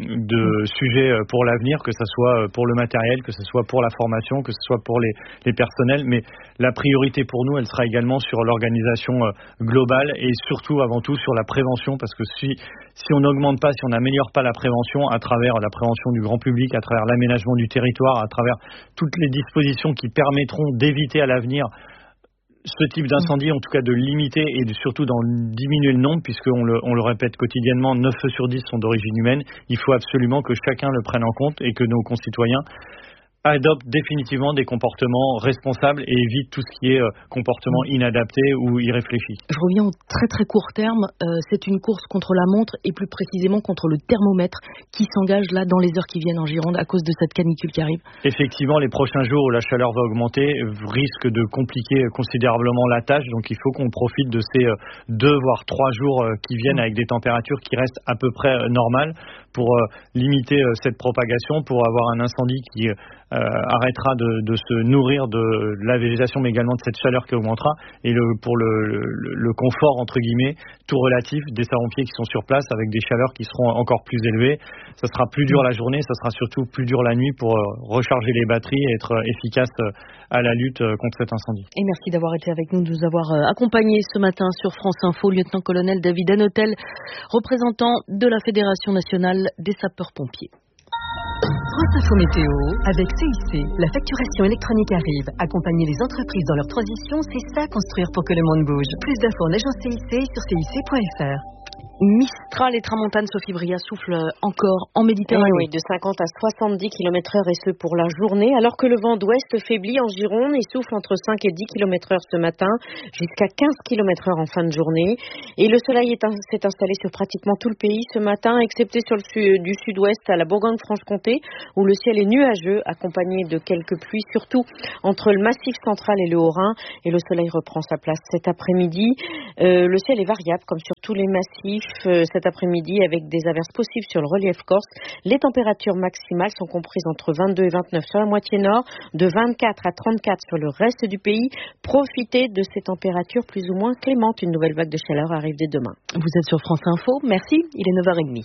S6: de sujets pour l'avenir, que ce soit pour le matériel, que ce soit pour la formation, que ce soit pour les, les personnels. Mais la priorité pour nous, elle sera également sur l'organisation globale et surtout, avant tout, sur la prévention, parce que si, si on n'augmente pas, si on n'améliore pas la prévention à travers la prévention du grand public, à travers l'aménagement du territoire, à travers toutes les dispositions qui permettront d'éviter à l'avenir ce type d'incendie, en tout cas de limiter et de, surtout d'en diminuer le nombre, puisqu'on le, on le répète quotidiennement, neuf feux sur dix sont d'origine humaine. Il faut absolument que chacun le prenne en compte et que nos concitoyens adoptent définitivement des comportements responsables et évitent tout ce qui est euh, comportement inadapté ou irréfléchi.
S11: Je reviens au très très court terme. Euh, c'est une course contre la montre et plus précisément contre le thermomètre qui s'engage là dans les heures qui viennent en Gironde à cause de cette canicule qui arrive.
S6: Effectivement, les prochains jours où la chaleur va augmenter risquent de compliquer considérablement la tâche. Donc il faut qu'on profite de ces euh, deux voire trois jours euh, qui viennent avec des températures qui restent à peu près euh, normales pour euh, limiter euh, cette propagation, pour avoir un incendie qui euh, Euh, arrêtera de, de se nourrir de la végétation, mais également de cette chaleur qui augmentera, et le, pour le, le, le confort entre guillemets tout relatif des sapeurs-pompiers qui sont sur place avec des chaleurs qui seront encore plus élevées. Ça sera plus dur la journée, ça sera surtout plus dur la nuit pour euh, recharger les batteries et être efficace euh, à la lutte euh, contre cet incendie.
S11: Et merci d'avoir été avec nous, de nous avoir euh, accompagnés ce matin sur France Info, lieutenant-colonel David Hanotel, représentant de la Fédération nationale des sapeurs-pompiers.
S21: France Info Météo avec C I C. La facturation électronique arrive. Accompagner les entreprises dans leur transition, c'est ça construire pour que le monde bouge. Plus d'infos en agence C I C sur C I C point F R.
S11: Mistral et tramontane, Sophie Bria, souffle encore en Méditerranée.
S17: Oui, oui, de cinquante à soixante-dix kilomètres heure et ce pour la journée, alors que le vent d'ouest faiblit en Gironde et souffle entre cinq et dix kilomètres heure ce matin, jusqu'à quinze kilomètres heure en fin de journée. Et le soleil est in- s'est installé sur pratiquement tout le pays ce matin, excepté sur le su- du sud-ouest à la Bourgogne-Franche-Comté, où le ciel est nuageux, accompagné de quelques pluies, surtout entre le Massif central et le Haut-Rhin. Et le soleil reprend sa place cet après-midi. Euh, le ciel est variable, comme sur tous les massifs. Cet après-midi avec des averses possibles sur le relief corse. Les températures maximales sont comprises entre vingt-deux et vingt-neuf sur la moitié nord, de vingt-quatre à trente-quatre sur le reste du pays. Profitez de ces températures plus ou moins clémentes. Une nouvelle vague de chaleur arrive dès demain.
S11: Vous êtes sur France Info. Merci. Il est neuf heures trente.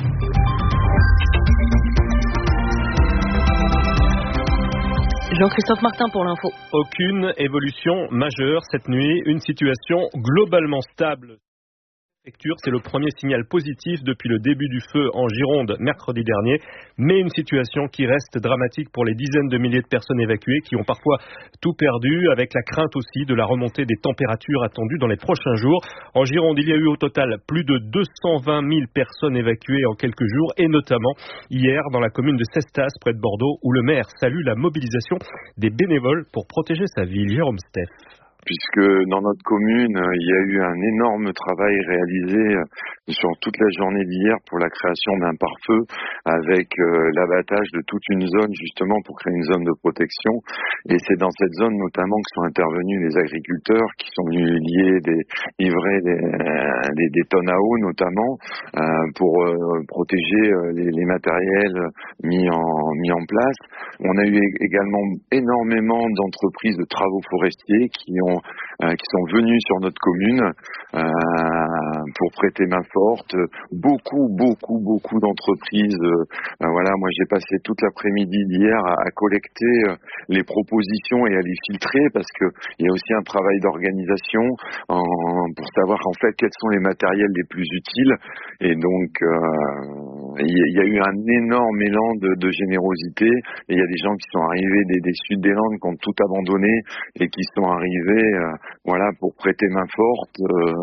S11: Jean-Christophe Martin pour l'info.
S1: Aucune évolution majeure cette nuit. Une situation globalement stable. C'est le premier signal positif depuis le début du feu en Gironde mercredi dernier, mais une situation qui reste dramatique pour les dizaines de milliers de personnes évacuées qui ont parfois tout perdu, avec la crainte aussi de la remontée des températures attendues dans les prochains jours. En Gironde, il y a eu au total plus de deux cent vingt mille personnes évacuées en quelques jours, et notamment hier dans la commune de Cestas, près de Bordeaux, où le maire salue la mobilisation des bénévoles pour protéger sa ville. Jérôme Steff.
S8: Puisque dans notre commune, il y a eu un énorme travail réalisé sur toute la journée d'hier pour la création d'un pare-feu avec euh, l'abattage de toute une zone justement pour créer une zone de protection. Et c'est dans cette zone notamment que sont intervenus les agriculteurs qui sont venus lier des, livrer des, des, des tonnes à eau notamment euh, pour euh, protéger euh, les, les matériels mis en, mis en place. On a eu également énormément d'entreprises de travaux forestiers qui ont Euh, qui sont venus sur notre commune euh, pour prêter main forte. Beaucoup, beaucoup, beaucoup d'entreprises. Euh, voilà, moi j'ai passé toute l'après-midi d'hier à, à collecter euh, les propositions et à les filtrer parce que il y a aussi un travail d'organisation en, pour savoir en fait quels sont les matériels les plus utiles. Et donc euh, il y, y a eu un énorme élan de, de générosité. Et il y a des gens qui sont arrivés des, des Sud des Landes qui ont tout abandonné et qui sont arrivés Euh, voilà, pour prêter main forte euh,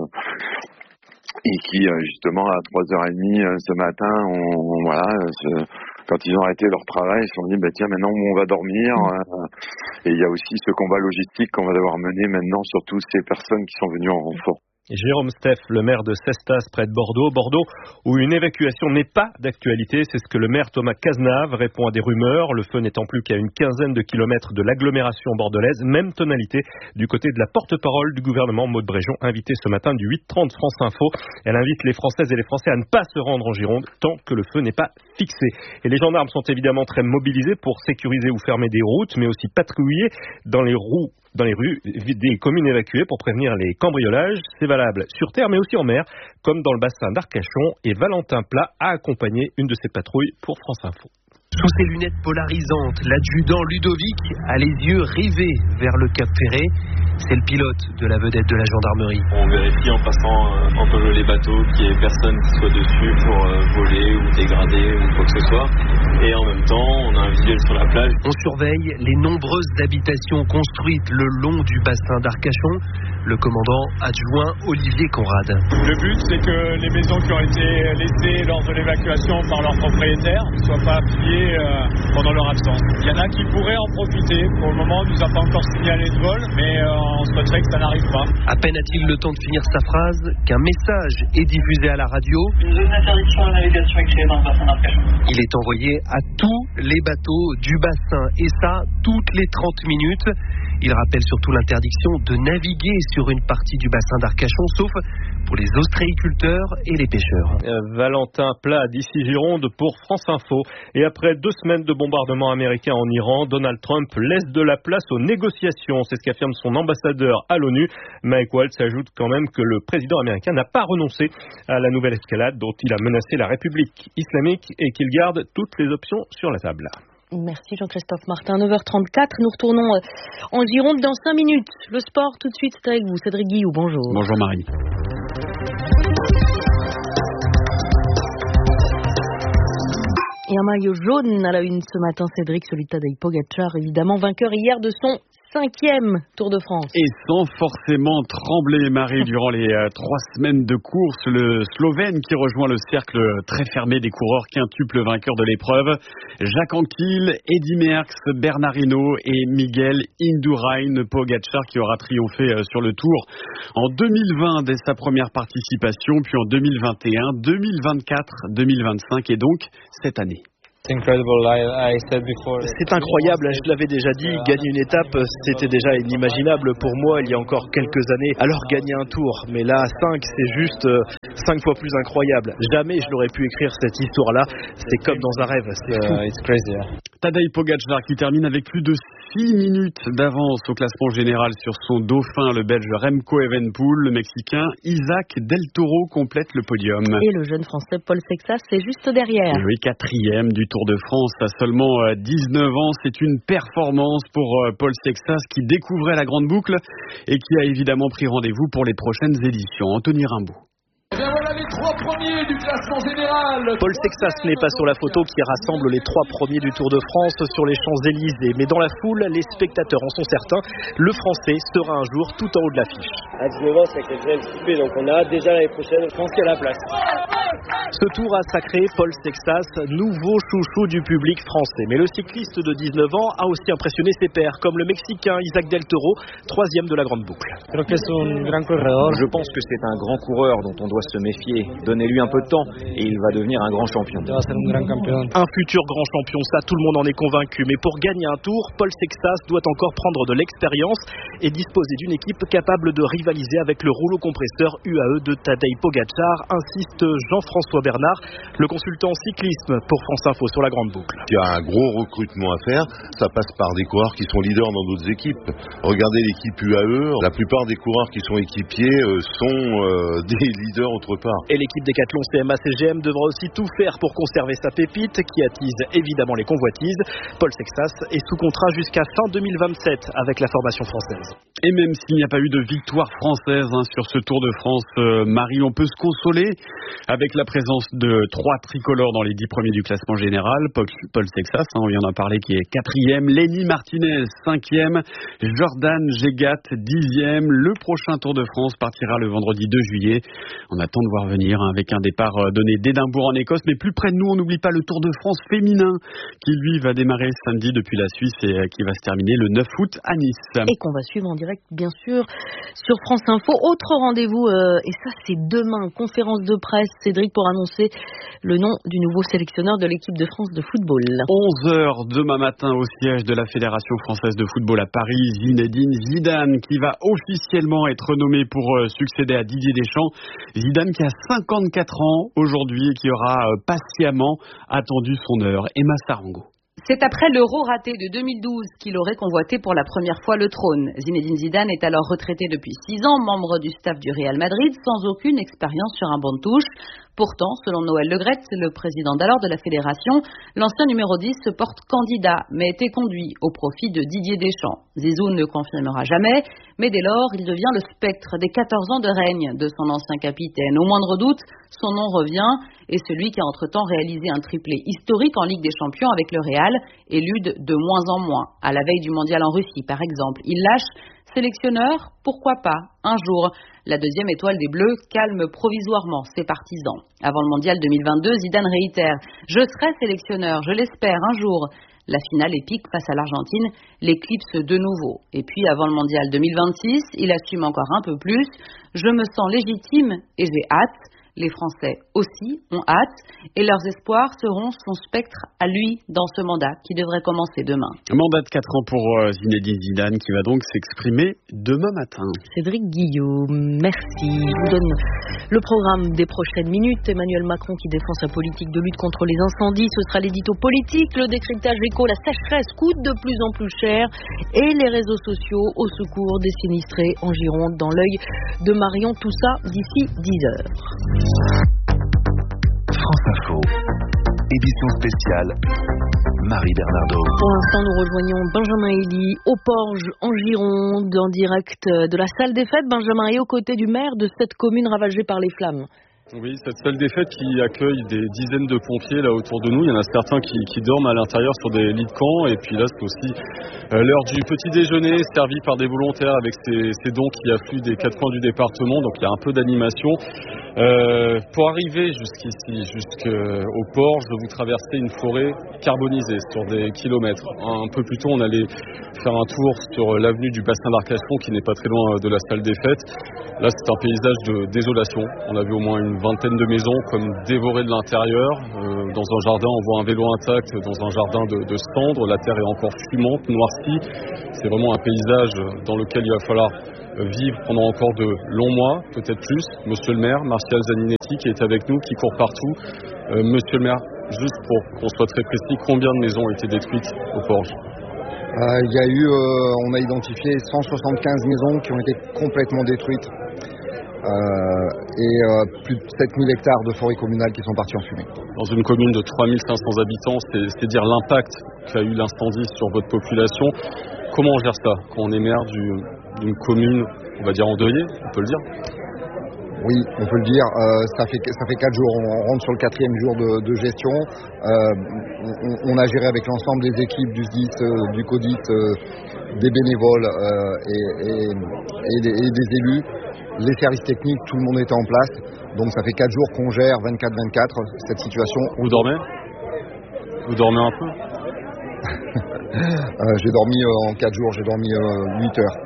S8: et qui euh, justement à trois heures trente euh, ce matin on, on, voilà ce, quand ils ont arrêté leur travail, ils se sont dit bah tiens maintenant on va dormir euh, et il y a aussi ce combat logistique qu'on va devoir mener maintenant sur toutes ces personnes qui sont venues en renfort.
S1: Jérôme Steff, le maire de Cestas près de Bordeaux. Bordeaux où une évacuation n'est pas d'actualité, c'est ce que le maire Thomas Cazenave répond à des rumeurs. Le feu n'étant plus qu'à une quinzaine de kilomètres de l'agglomération bordelaise. Même tonalité du côté de la porte-parole du gouvernement, Maud Bréjon, invitée ce matin du huit trente France Info. Elle invite les Françaises et les Français à ne pas se rendre en Gironde tant que le feu n'est pas fixé. Et les gendarmes sont évidemment très mobilisés pour sécuriser ou fermer des routes, mais aussi patrouiller dans les roues dans les rues des communes évacuées pour prévenir les cambriolages. C'est valable sur terre mais aussi en mer, comme dans le bassin d'Arcachon. Et Valentin Plat a accompagné une de ces patrouilles pour France Info.
S9: Sous ses lunettes polarisantes, l'adjudant Ludovic a les yeux rivés vers le Cap Ferré. C'est le pilote de la vedette de la gendarmerie.
S10: On vérifie en passant euh, entre les bateaux qu'il n'y ait personne qui soit dessus pour euh, voler ou dégrader ou quoi que ce soit. Et en même temps, on a un visuel sur la plage.
S9: On surveille les nombreuses habitations construites le long du bassin d'Arcachon. Le commandant adjoint Olivier Conrad.
S12: Le but, c'est que les maisons qui ont été laissées lors de l'évacuation par leurs propriétaires ne soient pas pillées euh, pendant leur absence. Il y en a qui pourraient en profiter. Pour le moment, on ne nous a pas encore signalé de vol, mais euh, on souhaiterait que ça n'arrive pas.
S9: À peine a-t-il le temps de finir sa phrase qu'un message est diffusé à la radio.
S25: Une zone d'interdiction de navigation est créée dans le bassin d'Arcachon.
S9: Il est envoyé à tous les bateaux du bassin, et ça, toutes les trente minutes. Il rappelle surtout l'interdiction de naviguer sur une partie du bassin d'Arcachon, sauf pour les ostréiculteurs et les pêcheurs.
S1: Euh, Valentin Plat d'ici Gironde pour France Info. Et après deux semaines de bombardements américains en Iran, Donald Trump laisse de la place aux négociations. C'est ce qu'affirme son ambassadeur à l'ONU. Mike Waltz ajoute quand même que le président américain n'a pas renoncé à la nouvelle escalade dont il a menacé la République islamique et qu'il garde toutes les options sur la table.
S11: Merci Jean-Christophe Martin. neuf heures trente-quatre, nous retournons en Gironde dans cinq minutes. Le sport, tout de suite, c'est avec vous. Cédric Guillou, bonjour.
S26: Bonjour Marie.
S11: Et Et un maillot jaune à la une ce matin, Cédric, celui de Tadej Pogačar, évidemment vainqueur hier de son cinquième Tour de France.
S7: Et sans forcément trembler, Marie, durant les euh, trois semaines de course, le Slovène qui rejoint le cercle très fermé des coureurs quintuples vainqueurs de l'épreuve. Jacques Anquetil, Eddy Merckx, Bernard Hinault et Miguel Indurain. Pogačar qui aura triomphé euh, sur le Tour en deux mille vingt dès sa première participation, puis en deux mille vingt et un, deux mille vingt-quatre, deux mille vingt-cinq et donc cette année.
S13: C'est incroyable, je l'avais déjà dit, gagner une étape, c'était déjà inimaginable pour moi il y a encore quelques années. Alors gagner un tour, mais là cinq, c'est juste cinq fois plus incroyable. Jamais je n'aurais pu écrire cette histoire-là, c'est comme dans un rêve, c'est fou. It's crazy, yeah.
S7: Tadej Pogačar qui termine avec plus de six minutes d'avance au classement général sur son dauphin, le Belge Remco Evenepoel. Le Mexicain Isaac Del Toro complète le podium.
S11: Et le jeune Français Paul Sexas, c'est juste derrière.
S7: Et oui, quatrième du Tour de France à seulement dix-neuf ans. C'est une performance pour Paul Sexas qui découvrait la grande boucle et qui a évidemment pris rendez-vous pour les prochaines éditions. Anthony Rimbaud.
S16: Et bien voilà les trois premiers du classement général.
S13: Paul Sexas n'est pas sur la photo qui rassemble les trois premiers du Tour de France sur les Champs-Élysées. Mais dans la foule, les spectateurs en sont certains. Le Français sera un jour tout en haut de l'affiche.
S18: À dix-neuf ans, c'est avec les jeunes stupés, donc on a hâte déjà l'année prochaine. Je pense qu'il y a la place.
S13: Ce tour a sacré Paul Sexas, nouveau chouchou du public français. Mais le cycliste de dix-neuf ans a aussi impressionné ses pairs, comme le Mexicain Isaac Del Toro, troisième de la grande boucle.
S19: Je pense que c'est un grand coureur dont on doit se méfier. Donnez-lui un peu de temps et il va devenir un grand champion.
S13: Un futur grand champion, ça tout le monde en est convaincu. Mais pour gagner un tour, Paul Sexas doit encore prendre de l'expérience et disposer d'une équipe capable de rivaliser avec le rouleau compresseur U A E de Tadej Pogačar, insiste Jean-François Bernard, le consultant cyclisme pour France Info sur la grande boucle.
S26: Il y a un gros recrutement à faire, ça passe par des coureurs qui sont leaders dans d'autres équipes. Regardez l'équipe U A E, la plupart des coureurs qui sont équipiers euh, sont euh, des leaders autre part.
S13: Et l'équipe Décathlon C M A C G M devra aussi tout faire pour conserver sa pépite qui attise évidemment les convoitises. Paul Sexas est sous contrat jusqu'à fin deux mille vingt-sept avec la formation française.
S7: Et même s'il n'y a pas eu de victoire française hein, sur ce Tour de France, euh, Marie, on peut se consoler avec la présence de trois tricolores dans les dix premiers du classement général. Paul, Paul Sexas, hein, on vient d'en parler, qui est quatrième. Lenny Martinez, cinquième. Jordan Gégat, dixième. Le prochain Tour de France partira le vendredi deux juillet. On attend de voir venir hein, avec un départ donné d'Édimbourg en Écosse. Mais plus près de nous, on n'oublie pas le Tour de France féminin qui, lui, va démarrer samedi depuis la Suisse et qui va se terminer le neuf août à Nice.
S11: Et qu'on va suivre en direct, bien sûr, sur France Info. Autre rendez-vous, euh, et ça c'est demain, conférence de presse, Cédric, pour annoncer le nom du nouveau sélectionneur de l'équipe de France de football.
S7: onze heures demain matin au siège de la Fédération française de football à Paris, Zinedine Zidane qui va officiellement être nommé pour euh, succéder à Didier Deschamps. Zidane qui a cinquante-quatre ans aujourd'hui et qui aura euh, patiemment attendu son heure. Emma Sarango.
S27: C'est après l'Euro raté de deux mille douze qu'il aurait convoité pour la première fois le trône. Zinedine Zidane est alors retraité depuis six ans, membre du staff du Real Madrid, sans aucune expérience sur un banc de touche. Pourtant, selon Noël Le Graët, le président d'alors de la fédération, l'ancien numéro dix se porte candidat, mais était conduit au profit de Didier Deschamps. Zizou ne confirmera jamais, mais dès lors, il devient le spectre des quatorze ans de règne de son ancien capitaine. Au moindre doute, son nom revient, et celui qui a entre-temps réalisé un triplé historique en Ligue des Champions avec le Real élude de moins en moins. À la veille du mondial en Russie, par exemple, il lâche sélectionneur, pourquoi pas, un jour. La deuxième étoile des Bleus calme provisoirement ses partisans. Avant le mondial deux mille vingt-deux, Zidane réitère « Je serai sélectionneur, je l'espère, un jour ». La finale épique face à l'Argentine l'éclipse de nouveau. Et puis avant le mondial deux mille vingt-six, il assume encore un peu plus « Je me sens légitime et j'ai hâte ». Les Français aussi ont hâte et leurs espoirs seront son spectre à lui dans ce mandat qui devrait commencer demain.
S7: Un mandat de quatre ans pour Zinedine Zidane qui va donc s'exprimer demain matin.
S11: Cédric Guillaume, merci. Je vous donne le programme des prochaines minutes. Emmanuel Macron qui défend sa politique de lutte contre les incendies. Ce sera l'édito politique, le décryptage éco, la sécheresse coûte de plus en plus cher et les réseaux sociaux au secours des sinistrés en Gironde dans l'œil de Marion. Tout ça d'ici dix heures.
S22: France Info, édition spéciale, Marie Bernardo.
S11: Pour l'instant, nous rejoignons Benjamin Elie au Porge en Gironde, en direct de la salle des fêtes. Benjamin est aux côtés du maire de cette commune ravagée par les flammes.
S2: Oui, cette salle des fêtes qui accueille des dizaines de pompiers là autour de nous. Il y en a certains qui, qui dorment à l'intérieur sur des lits de camp. Et puis là, c'est aussi euh, l'heure du petit déjeuner servi par des volontaires avec ces, ces dons qui affluent des quatre coins du département. Donc il y a un peu d'animation. Euh, pour arriver jusqu'ici, jusqu'au port, je vous traversez une forêt carbonisée sur des kilomètres. Un peu plus tôt, on allait faire un tour sur l'avenue du bassin d'Arcachon qui n'est pas très loin de la salle des fêtes. Là, c'est un paysage de désolation. On a vu au moins une vingtaine de maisons comme dévorées de l'intérieur. Euh, dans un jardin, on voit un vélo intact dans un jardin de, de cendres. La terre est encore fumante, noircie. C'est vraiment un paysage dans lequel il va falloir vivre pendant encore de longs mois, peut-être plus. Monsieur le maire, Martial Zaninetti, qui est avec nous, qui court partout. Euh, monsieur le maire, juste pour qu'on soit très précis, combien de maisons ont été détruites au Porge ?
S3: Il euh, y a eu, euh, on a identifié cent soixante-quinze maisons qui ont été complètement détruites euh, et euh, plus de sept mille hectares de forêt communale qui sont partis en fumée.
S2: Dans une commune de trois mille cinq cents habitants, c'est, c'est dire l'impact qu'a eu l'incendie sur votre population. Comment on gère ça quand on est maire du, d'une commune, on va dire endeuillée, on peut le dire ?
S3: Oui, on peut le dire. Euh, ça fait ça fait quatre jours. On rentre sur le quatrième jour de, de gestion. Euh, on, on a géré avec l'ensemble des équipes du S D I S, euh, du CODIT, euh, des bénévoles euh, et, et, et, des, et des élus, les services techniques. Tout le monde était en place. Donc ça fait quatre jours qu'on gère vingt-quatre vingt-quatre cette situation.
S2: Vous dormez ? Vous dormez un peu ?
S3: euh, J'ai dormi euh, en quatre jours. J'ai dormi euh, huit heures.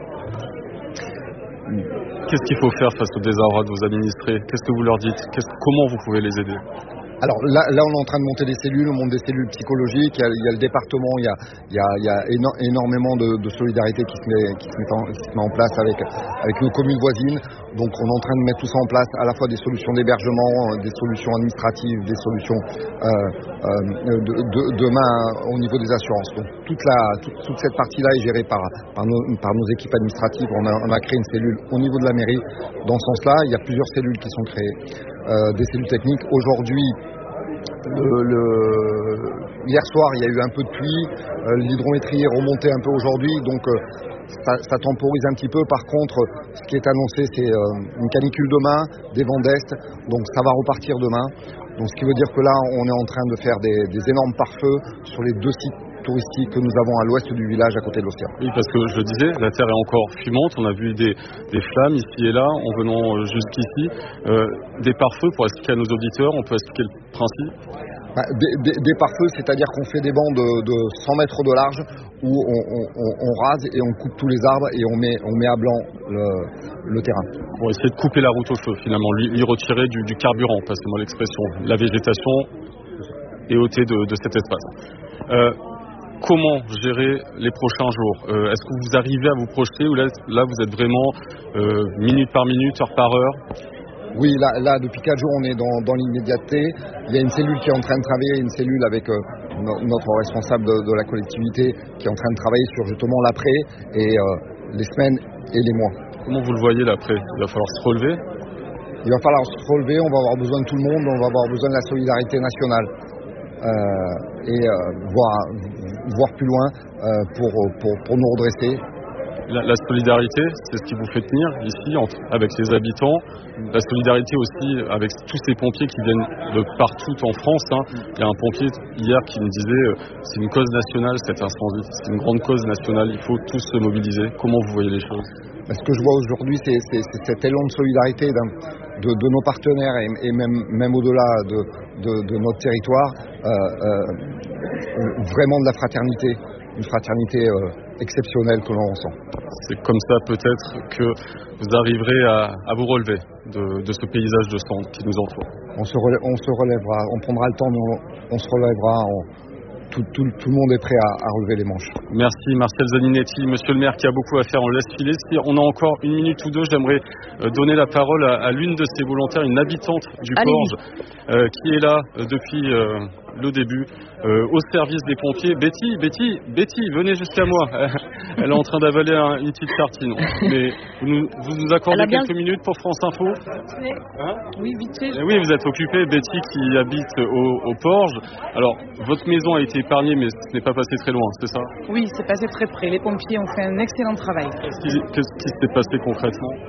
S2: Qu'est-ce qu'il faut faire face au désarroi de vos administrés ? Qu'est-ce que vous leur dites ? Qu'est-ce, comment vous pouvez les aider ?
S3: Alors là, là, on est en train de monter des cellules, on monte des cellules psychologiques, il y a, il y a le département, il y a, il y a, il y a éno- énormément de, de solidarité qui se, met, qui, se met en, qui se met en place avec, avec nos communes voisines. Donc on est en train de mettre tout ça en place, à la fois des solutions d'hébergement, des solutions administratives, des solutions euh, euh, de, de, demain au niveau des assurances. Donc toute, la, toute, toute cette partie-là est gérée par, par, nos, par nos équipes administratives. On a, on a créé une cellule au niveau de la mairie. Dans ce sens-là, il y a plusieurs cellules qui sont créées. Euh, des cellules techniques. Aujourd'hui, le, le, hier soir, il y a eu un peu de pluie. Euh, l'hydrométrie est remontée un peu aujourd'hui, donc euh, ça, ça temporise un petit peu. Par contre, ce qui est annoncé, c'est euh, une canicule demain, des vents d'est, donc ça va repartir demain. Donc, ce qui veut dire que là, on est en train de faire des, des énormes pare-feux sur les deux sites touristique que nous avons à l'ouest du village à côté de l'océan.
S2: Oui, parce que je le disais, la terre est encore fumante, on a vu des, des flammes ici et là en venant jusqu'ici. Euh, des pare-feux, pour expliquer à nos auditeurs, on peut expliquer le principe ?
S3: Bah, des, des, des pare-feux, c'est-à-dire qu'on fait des bancs de, de cent mètres de large où on, on, on rase et on coupe tous les arbres et on met, on met à blanc le, le terrain.
S2: Pour essayer de couper la route au feu finalement, lui, lui retirer du, du carburant, passez-moi l'expression, la végétation est ôtée de, de cet espace. Euh, Comment gérer les prochains jours ? euh, Est-ce que vous arrivez à vous projeter ou là, là vous êtes vraiment euh, minute par minute, heure par heure ?
S3: Oui, là, là depuis quatre jours on est dans, dans l'immédiateté. Il y a une cellule qui est en train de travailler, une cellule avec euh, no, notre responsable de, de la collectivité qui est en train de travailler sur justement l'après et euh, les semaines et les mois.
S2: Comment vous le voyez l'après ? Il va falloir se relever ?
S3: Il va falloir se relever, on va avoir besoin de tout le monde, on va avoir besoin de la solidarité nationale. Euh, et euh, voir, voir plus loin euh, pour, pour, pour nous redresser.
S2: La, la solidarité, c'est ce qui vous fait tenir ici entre, avec les habitants. La solidarité aussi avec tous ces pompiers qui viennent de partout en France. Hein. Il y a un pompier hier qui me disait euh, c'est une cause nationale cet incendie, c'est une grande cause nationale, il faut tous se mobiliser. Comment vous voyez les choses ?
S3: Ce que je vois aujourd'hui, c'est, c'est, c'est cet élan de solidarité de, de nos partenaires et, et même, même au-delà de, de, de notre territoire, euh, euh, vraiment de la fraternité, une fraternité euh, exceptionnelle que l'on ressent.
S2: C'est comme ça peut-être que vous arriverez à, à vous relever de, de ce paysage de cendres qui nous entoure.
S3: On se, relève, on se relèvera, on prendra le temps, on, on se relèvera. On, Tout, tout, tout le monde est prêt à, à relever les manches.
S2: Merci Martial Zaninetti, monsieur le maire qui a beaucoup à faire, on le laisse filer. Si on a encore une minute ou deux, j'aimerais euh, donner la parole à, à l'une de ces volontaires, une habitante du Porge, euh, qui est là euh, depuis euh, le début, euh, au service des pompiers. Betty, Betty, Betty, venez jusqu'à moi. Elle est en train d'avaler un, une petite tartine. Mais vous nous, vous nous accordez quelques bien... minutes pour France Info ?
S4: Hein ? Oui, vite fait.
S2: Oui, vous êtes occupée, Betty qui habite au, au Porge. Alors, votre maison a été épargnée, mais ce n'est pas passé très loin, c'est ça ?
S4: Oui, c'est passé très près. Les pompiers ont fait un excellent travail.
S2: Qu'est-ce qui, qu'est-ce qui s'est passé concrètement ?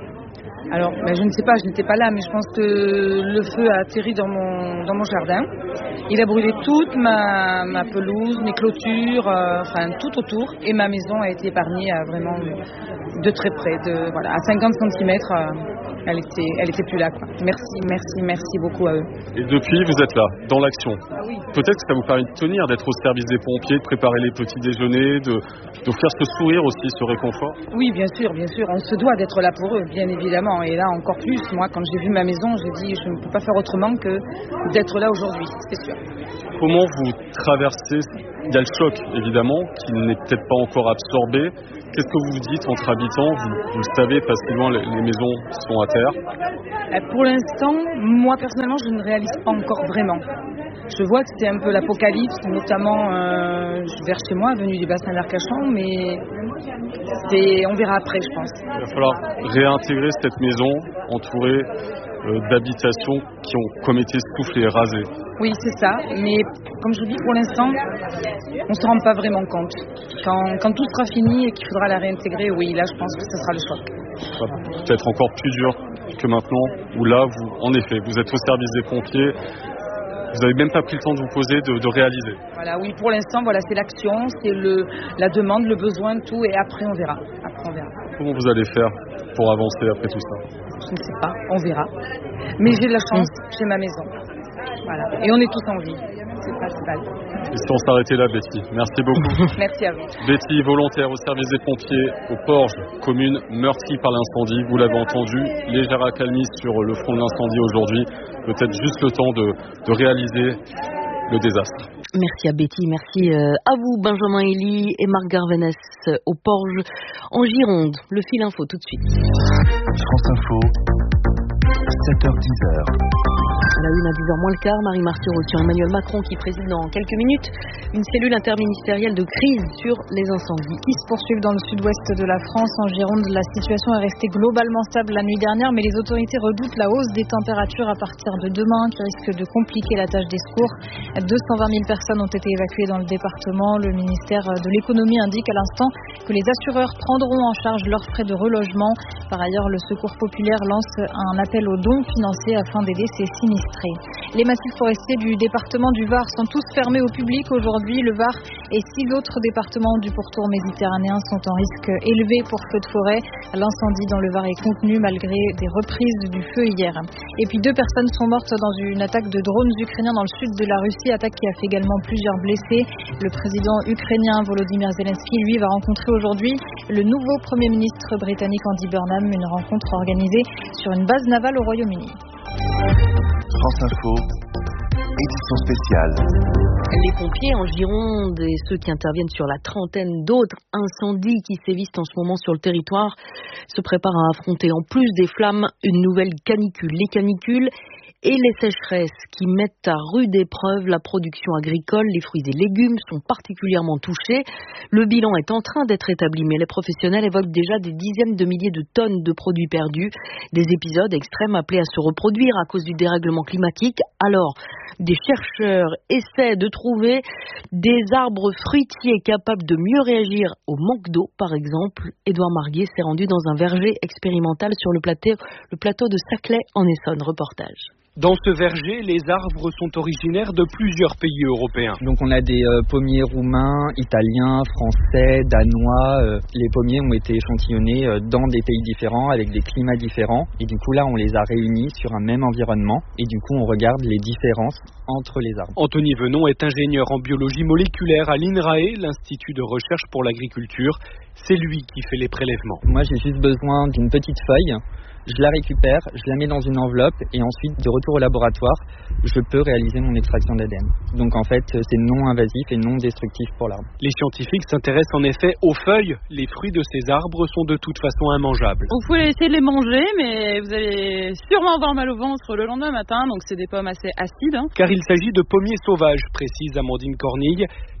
S4: Alors, ben, je ne sais pas, je n'étais pas là, mais je pense que le feu a atterri dans mon, dans mon jardin. Il a brûlé toute ma, ma pelouse, mes clôtures, euh, enfin tout autour. Et ma maison a été épargnée à vraiment de très près, de, voilà, à cinquante centimètres. Euh, elle était, elle était plus là, quoi. Merci, merci, merci beaucoup à eux.
S2: Et depuis, vous êtes là, dans l'action.
S4: Ah oui.
S2: Peut-être que ça vous permet de tenir, d'être au service des pompiers, de préparer les petits déjeuners, de, d'offrir ce sourire aussi, ce réconfort.
S4: Oui, bien sûr, bien sûr. On se doit d'être là pour eux, bien évidemment. Et là, encore plus, moi, quand j'ai vu ma maison, j'ai dit, je ne peux pas faire autrement que d'être là aujourd'hui, c'est sûr.
S2: Comment vous traversez, il y a le choc, évidemment, qui n'est peut-être pas encore absorbé. Qu'est-ce que vous vous dites entre habitants? Vous, vous le savez, facilement, les, les maisons sont à terre.
S4: Pour l'instant, moi, personnellement, je ne réalise pas encore vraiment. Je vois que c'est un peu l'apocalypse, notamment euh, vers chez moi, avenue du bassin d'Arcachon, mais c'est, on verra après, je pense.
S2: Il va falloir réintégrer cette maison entourée euh, d'habitations qui ont comme été soufflées, rasées.
S4: Oui, c'est ça, mais comme je vous dis, pour l'instant, on ne se rend pas vraiment compte. Quand, quand tout sera fini et qu'il faudra la réintégrer, oui, là, je pense que ce sera le choc.
S2: Ça va peut-être encore plus dur que maintenant, où là, vous, en effet, vous êtes au service des pompiers. Vous n'avez même pas pris le temps de vous poser, de, de réaliser.
S4: Voilà, oui, pour l'instant, voilà, c'est l'action, c'est le, la demande, le besoin, tout, et après on verra. Après on verra.
S2: Comment vous allez faire pour avancer après tout ça?
S4: Je ne sais pas, on verra. Mais j'ai de la chance, mmh. j'ai ma maison. Voilà, et on est tous en vie, c'est le principal.
S2: Et si on s'arrêtait là, Betty, merci beaucoup.
S4: Merci à vous.
S2: Betty, volontaire au service des pompiers au Porge, commune meurtrie par l'incendie. Vous l'avez entendu, légère accalmie sur le front de l'incendie aujourd'hui. Peut-être juste le temps de, de réaliser le désastre.
S11: Merci à Betty, merci à vous Benjamin Elie et Marc Garvenès au Porge en Gironde. Le fil info tout de suite.
S22: France Info, sept heures dix.
S11: À la une à dix heures moins le quart, Marie Martireau sur Emmanuel Macron qui préside dans quelques minutes une cellule interministérielle de crise sur les incendies.
S5: Qui se poursuivent dans le sud-ouest de la France. En Gironde, la situation est restée globalement stable la nuit dernière, mais les autorités redoutent la hausse des températures à partir de demain qui risque de compliquer la tâche des secours. deux cent vingt mille personnes ont été évacuées dans le département. Le ministère de l'économie indique à l'instant que les assureurs prendront en charge leurs frais de relogement. Par ailleurs, le Secours populaire lance un appel aux dons financiers afin d'aider ces sinistrés. Les massifs forestiers du département du Var sont tous fermés au public aujourd'hui. Le Var et six autres départements du pourtour méditerranéen sont en risque élevé pour feu de forêt. L'incendie dans le Var est contenu malgré des reprises du feu hier. Et puis deux personnes sont mortes dans une attaque de drones ukrainiens dans le sud de la Russie, attaque qui a fait également plusieurs blessés. Le président ukrainien Volodymyr Zelensky, lui, va rencontrer aujourd'hui le nouveau Premier ministre britannique Andy Burnham, une rencontre organisée sur une base navale au Royaume-Uni.
S22: France Info, édition spéciale.
S11: Les pompiers en Gironde et ceux qui interviennent sur la trentaine d'autres incendies qui sévissent en ce moment sur le territoire se préparent à affronter en plus des flammes une nouvelle canicule. Les canicules et les sécheresses qui mettent à rude épreuve la production agricole, les fruits et légumes sont particulièrement touchés. Le bilan est en train d'être établi, mais les professionnels évoquent déjà des dizaines de milliers de tonnes de produits perdus, des épisodes extrêmes appelés à se reproduire à cause du dérèglement climatique. Alors, des chercheurs essaient de trouver des arbres fruitiers capables de mieux réagir au manque d'eau, par exemple. Édouard Marguier s'est rendu dans un verger expérimental sur le plateau, le plateau de Saclay en Essonne. Reportage.
S6: Dans ce verger, les arbres sont originaires de plusieurs pays européens.
S14: Donc on a des euh, pommiers roumains, italiens, français, danois. Euh, les pommiers ont été échantillonnés euh, dans des pays différents, avec des climats différents. Et du coup là, on les a réunis sur un même environnement. Et du coup, on regarde les différences entre les arbres.
S6: Anthony Venon est ingénieur en biologie moléculaire à l'INRAE, l'Institut de recherche pour l'agriculture. C'est lui qui fait les prélèvements.
S14: Moi, j'ai juste besoin d'une petite feuille. Je la récupère, je la mets dans une enveloppe et ensuite, de retour au laboratoire, je peux réaliser mon extraction d'A D N. Donc en fait, c'est non invasif et non destructif pour l'arbre.
S6: Les scientifiques s'intéressent en effet aux feuilles. Les fruits de ces arbres sont de toute façon immangeables.
S15: Vous pouvez essayer de les manger, mais vous allez sûrement avoir mal au ventre le lendemain matin, donc c'est des pommes assez acides. Hein.
S6: Car il s'agit de pommiers sauvages, précise Amandine Cornille.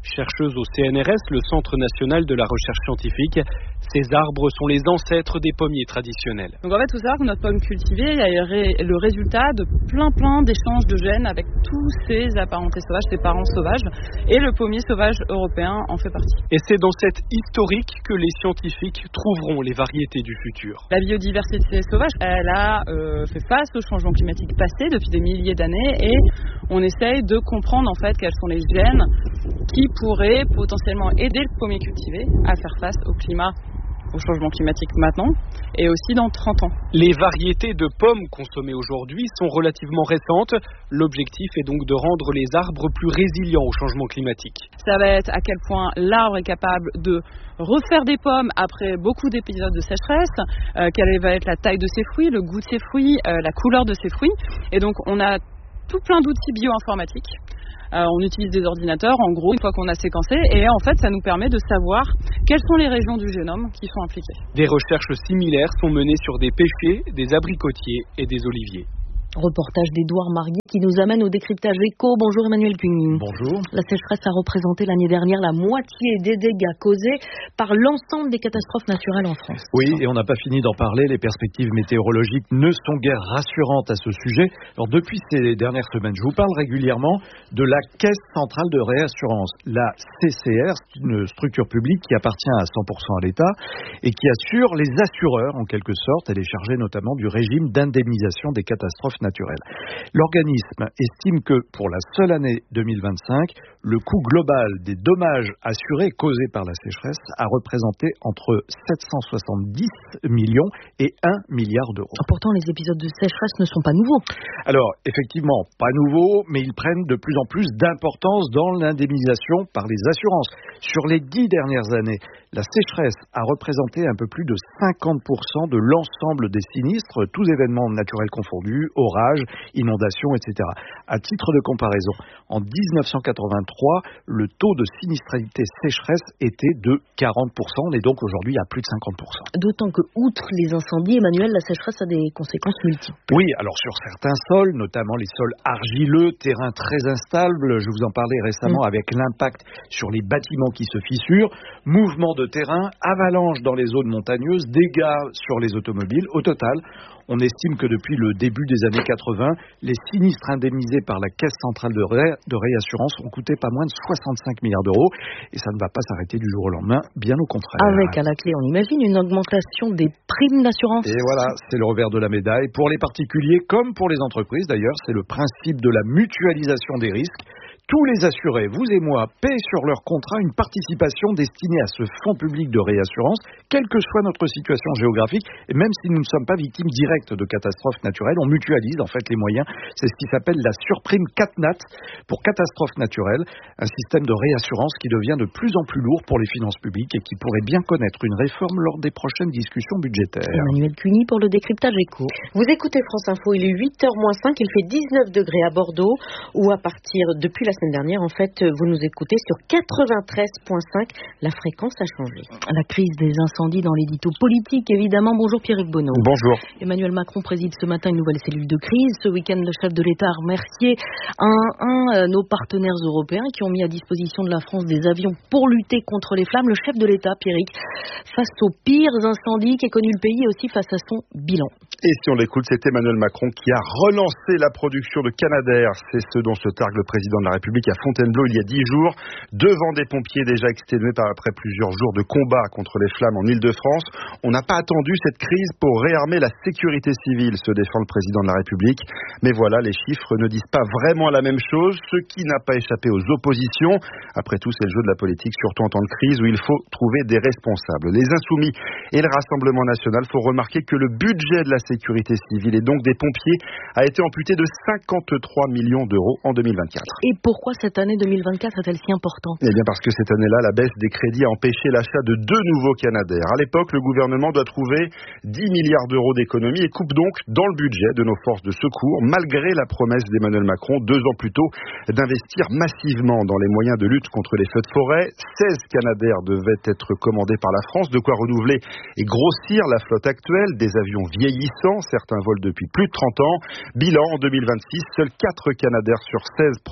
S6: Chercheuse au C N R S, le Centre national de la recherche scientifique, ces arbres sont les ancêtres des pommiers traditionnels.
S15: Donc en fait, il faut savoir que notre pomme cultivée est le résultat de plein plein d'échanges de gènes avec tous ces apparentés sauvages, ces parents sauvages, et le pommier sauvage européen en fait partie.
S6: Et c'est dans cette historique que les scientifiques trouveront les variétés du futur.
S15: La biodiversité sauvage, elle a euh, fait face au changement climatique passé depuis des milliers d'années, et on essaye de comprendre en fait quels sont les gènes qui pourraient potentiellement aider le pommier cultivé à faire face au climat, au changement climatique maintenant et aussi dans trente ans.
S6: Les variétés de pommes consommées aujourd'hui sont relativement récentes. L'objectif est donc de rendre les arbres plus résilients au changement climatique.
S15: Ça va être à quel point l'arbre est capable de refaire des pommes après beaucoup d'épisodes de sécheresse, euh, quelle va être la taille de ses fruits, le goût de ses fruits, euh, la couleur de ses fruits. Et donc on a tout plein d'outils bioinformatiques. Euh, on utilise des ordinateurs, en gros, une fois qu'on a séquencé, et en fait, ça nous permet de savoir quelles sont les régions du génome qui sont impliquées.
S6: Des recherches similaires sont menées sur des pêchers, des abricotiers et des oliviers.
S11: Reportage d'Édouard Marguet qui nous amène au décryptage éco. Bonjour Emmanuel Cuny.
S8: Bonjour.
S11: La sécheresse a représenté l'année dernière la moitié des dégâts causés par l'ensemble des catastrophes naturelles en France.
S8: Oui, et on n'a pas fini d'en parler. Les perspectives météorologiques ne sont guère rassurantes à ce sujet. Alors depuis ces dernières semaines, je vous parle régulièrement de la Caisse centrale de réassurance. La C C R, c'est une structure publique qui appartient à cent pour cent à l'État et qui assure les assureurs en quelque sorte. Elle est chargée notamment du régime d'indemnisation des catastrophes naturelle. L'organisme estime que pour la seule année deux mille vingt-cinq, le coût global des dommages assurés causés par la sécheresse a représenté entre sept cent soixante-dix millions et un milliard d'euros.
S11: Pourtant, les épisodes de sécheresse ne sont pas nouveaux.
S8: Alors, effectivement, pas nouveaux, mais ils prennent de plus en plus d'importance dans l'indemnisation par les assurances. Sur les dix dernières années, la sécheresse a représenté un peu plus de cinquante pour cent de l'ensemble des sinistres, tous événements naturels confondus, orages, inondations, et cetera. À titre de comparaison, en dix-neuf cent quatre-vingt-trois, le taux de sinistralité sécheresse était de quarante pour cent. On est donc aujourd'hui à plus de cinquante pour cent.
S11: D'autant que, outre les incendies, Emmanuel, la sécheresse a des conséquences multiples.
S8: Oui, alors sur certains sols, notamment les sols argileux, terrains très instables, je vous en parlais récemment, mmh. avec l'impact sur les bâtiments qui se fissurent, mouvements de terrain, avalanches dans les zones montagneuses, dégâts sur les automobiles. Au total, on estime que depuis le début des années quatre-vingts, les sinistres indemnisés par la Caisse centrale de, ré, de réassurance ont coûté pas moins de soixante-cinq milliards d'euros. Et ça ne va pas s'arrêter du jour au lendemain, bien au contraire.
S11: Avec à la clé, on imagine, une augmentation des primes d'assurance.
S8: Et voilà, c'est le revers de la médaille. Pour les particuliers comme pour les entreprises d'ailleurs, c'est le principe de la mutualisation des risques. Tous les assurés, vous et moi, paient sur leur contrat une participation destinée à ce fonds public de réassurance, quelle que soit notre situation géographique, et même si nous ne sommes pas victimes directes de catastrophes naturelles, on mutualise en fait les moyens. C'est ce qui s'appelle la surprime CatNat pour catastrophes naturelles, un système de réassurance qui devient de plus en plus lourd pour les finances publiques et qui pourrait bien connaître une réforme lors des prochaines discussions budgétaires.
S11: Emmanuel Cuny pour le décryptage éco. Vous écoutez France Info, il est huit heures moins cinq, il fait dix-neuf degrés à Bordeaux, où à partir, depuis la semaine dernière, en fait, vous nous écoutez sur quatre-vingt-treize virgule cinq. La fréquence a changé. La crise des incendies dans l'édito politique, évidemment. Bonjour Pierrick Bonneau.
S8: Bonjour.
S11: Emmanuel Macron préside ce matin une nouvelle cellule de crise. Ce week-end, le chef de l'État a remercié un un nos partenaires européens qui ont mis à disposition de la France des avions pour lutter contre les flammes. Le chef de l'État, Pierrick, face aux pires incendies qu'ait connu le pays et aussi face à son bilan.
S10: Et si on l'écoute, c'est Emmanuel Macron qui a relancé la production de Canadair. C'est ce dont se targue le président de la République à Fontainebleau il y a dix jours, devant des pompiers déjà exténués par après plusieurs jours de combat contre les flammes en Île-de-France. On n'a pas attendu cette crise pour réarmer la sécurité civile, se défend le président de la République. Mais voilà, les chiffres ne disent pas vraiment la même chose, ce qui n'a pas échappé aux oppositions. Après tout, c'est le jeu de la politique, surtout en temps de crise où il faut trouver des responsables. Les Insoumis et le Rassemblement national font remarquer que le budget de la sécurité civile et donc des pompiers a été amputé de cinquante-trois millions d'euros en deux mille vingt-quatre.
S11: Et pourquoi cette année deux mille vingt-quatre est-elle si importante ?
S10: Eh bien parce que cette année-là, la baisse des crédits a empêché l'achat de deux nouveaux Canadair. À l'époque, le gouvernement doit trouver dix milliards d'euros d'économies et coupe donc dans le budget de nos forces de secours, malgré la promesse d'Emmanuel Macron, deux ans plus tôt, d'investir massivement dans les moyens de lutte contre les feux de forêt. seize Canadair devaient être commandés par la France, de quoi renouveler et grossir la flotte actuelle, des avions vieillissants, certains volent depuis plus de trente ans. Bilan en deux mille vingt-six, seuls quatre Canadair sur seize promis sont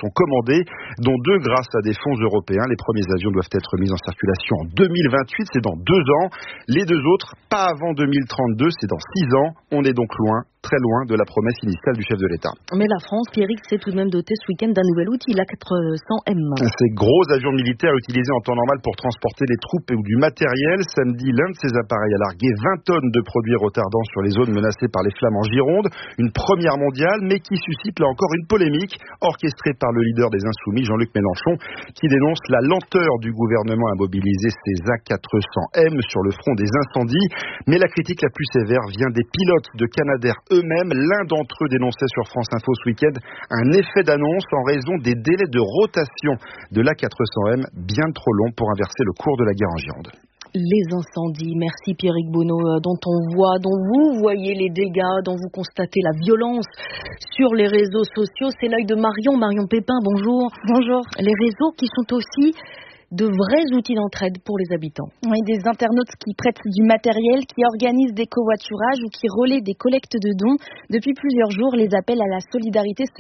S10: sont commandés, dont deux grâce à des fonds européens. Les premiers avions doivent être mis en circulation en deux mille vingt-huit, c'est dans deux ans. Les deux autres, pas avant deux mille trente-deux, c'est dans six ans. On est donc loin, très loin de la promesse initiale du chef de l'État.
S11: Mais la France, Pierrick, s'est tout de même dotée ce week-end d'un nouvel outil, l'A quatre cents M.
S10: Ces gros avions militaires utilisés en temps normal pour transporter les troupes ou du matériel. Samedi, l'un de ces appareils a largué vingt tonnes de produits retardants sur les zones menacées par les flammes en Gironde. Une première mondiale, mais qui suscite là encore une polémique orchestrée par le leader des Insoumis, Jean-Luc Mélenchon, qui dénonce la lenteur du gouvernement à mobiliser ces A quatre cents M sur le front des incendies. Mais la critique la plus sévère vient des pilotes de Canadair eux-mêmes. L'un d'entre eux dénonçait sur France Info ce week-end un effet d'annonce en raison des délais de rotation de l'A quatre cents M bien trop longs pour inverser le cours de la guerre en Gironde.
S11: Les incendies, merci Pierrick Bonneau, dont on voit, dont vous voyez les dégâts, dont vous constatez la violence sur les réseaux sociaux. C'est l'œil de Marion, Marion Pépin, bonjour.
S5: Bonjour.
S11: Les réseaux qui sont aussi de vrais outils d'entraide pour les habitants.
S5: Oui, des internautes qui prêtent du matériel, qui organisent des covoiturages ou qui relaient des collectes de dons. Depuis plusieurs jours, les appels à la solidarité se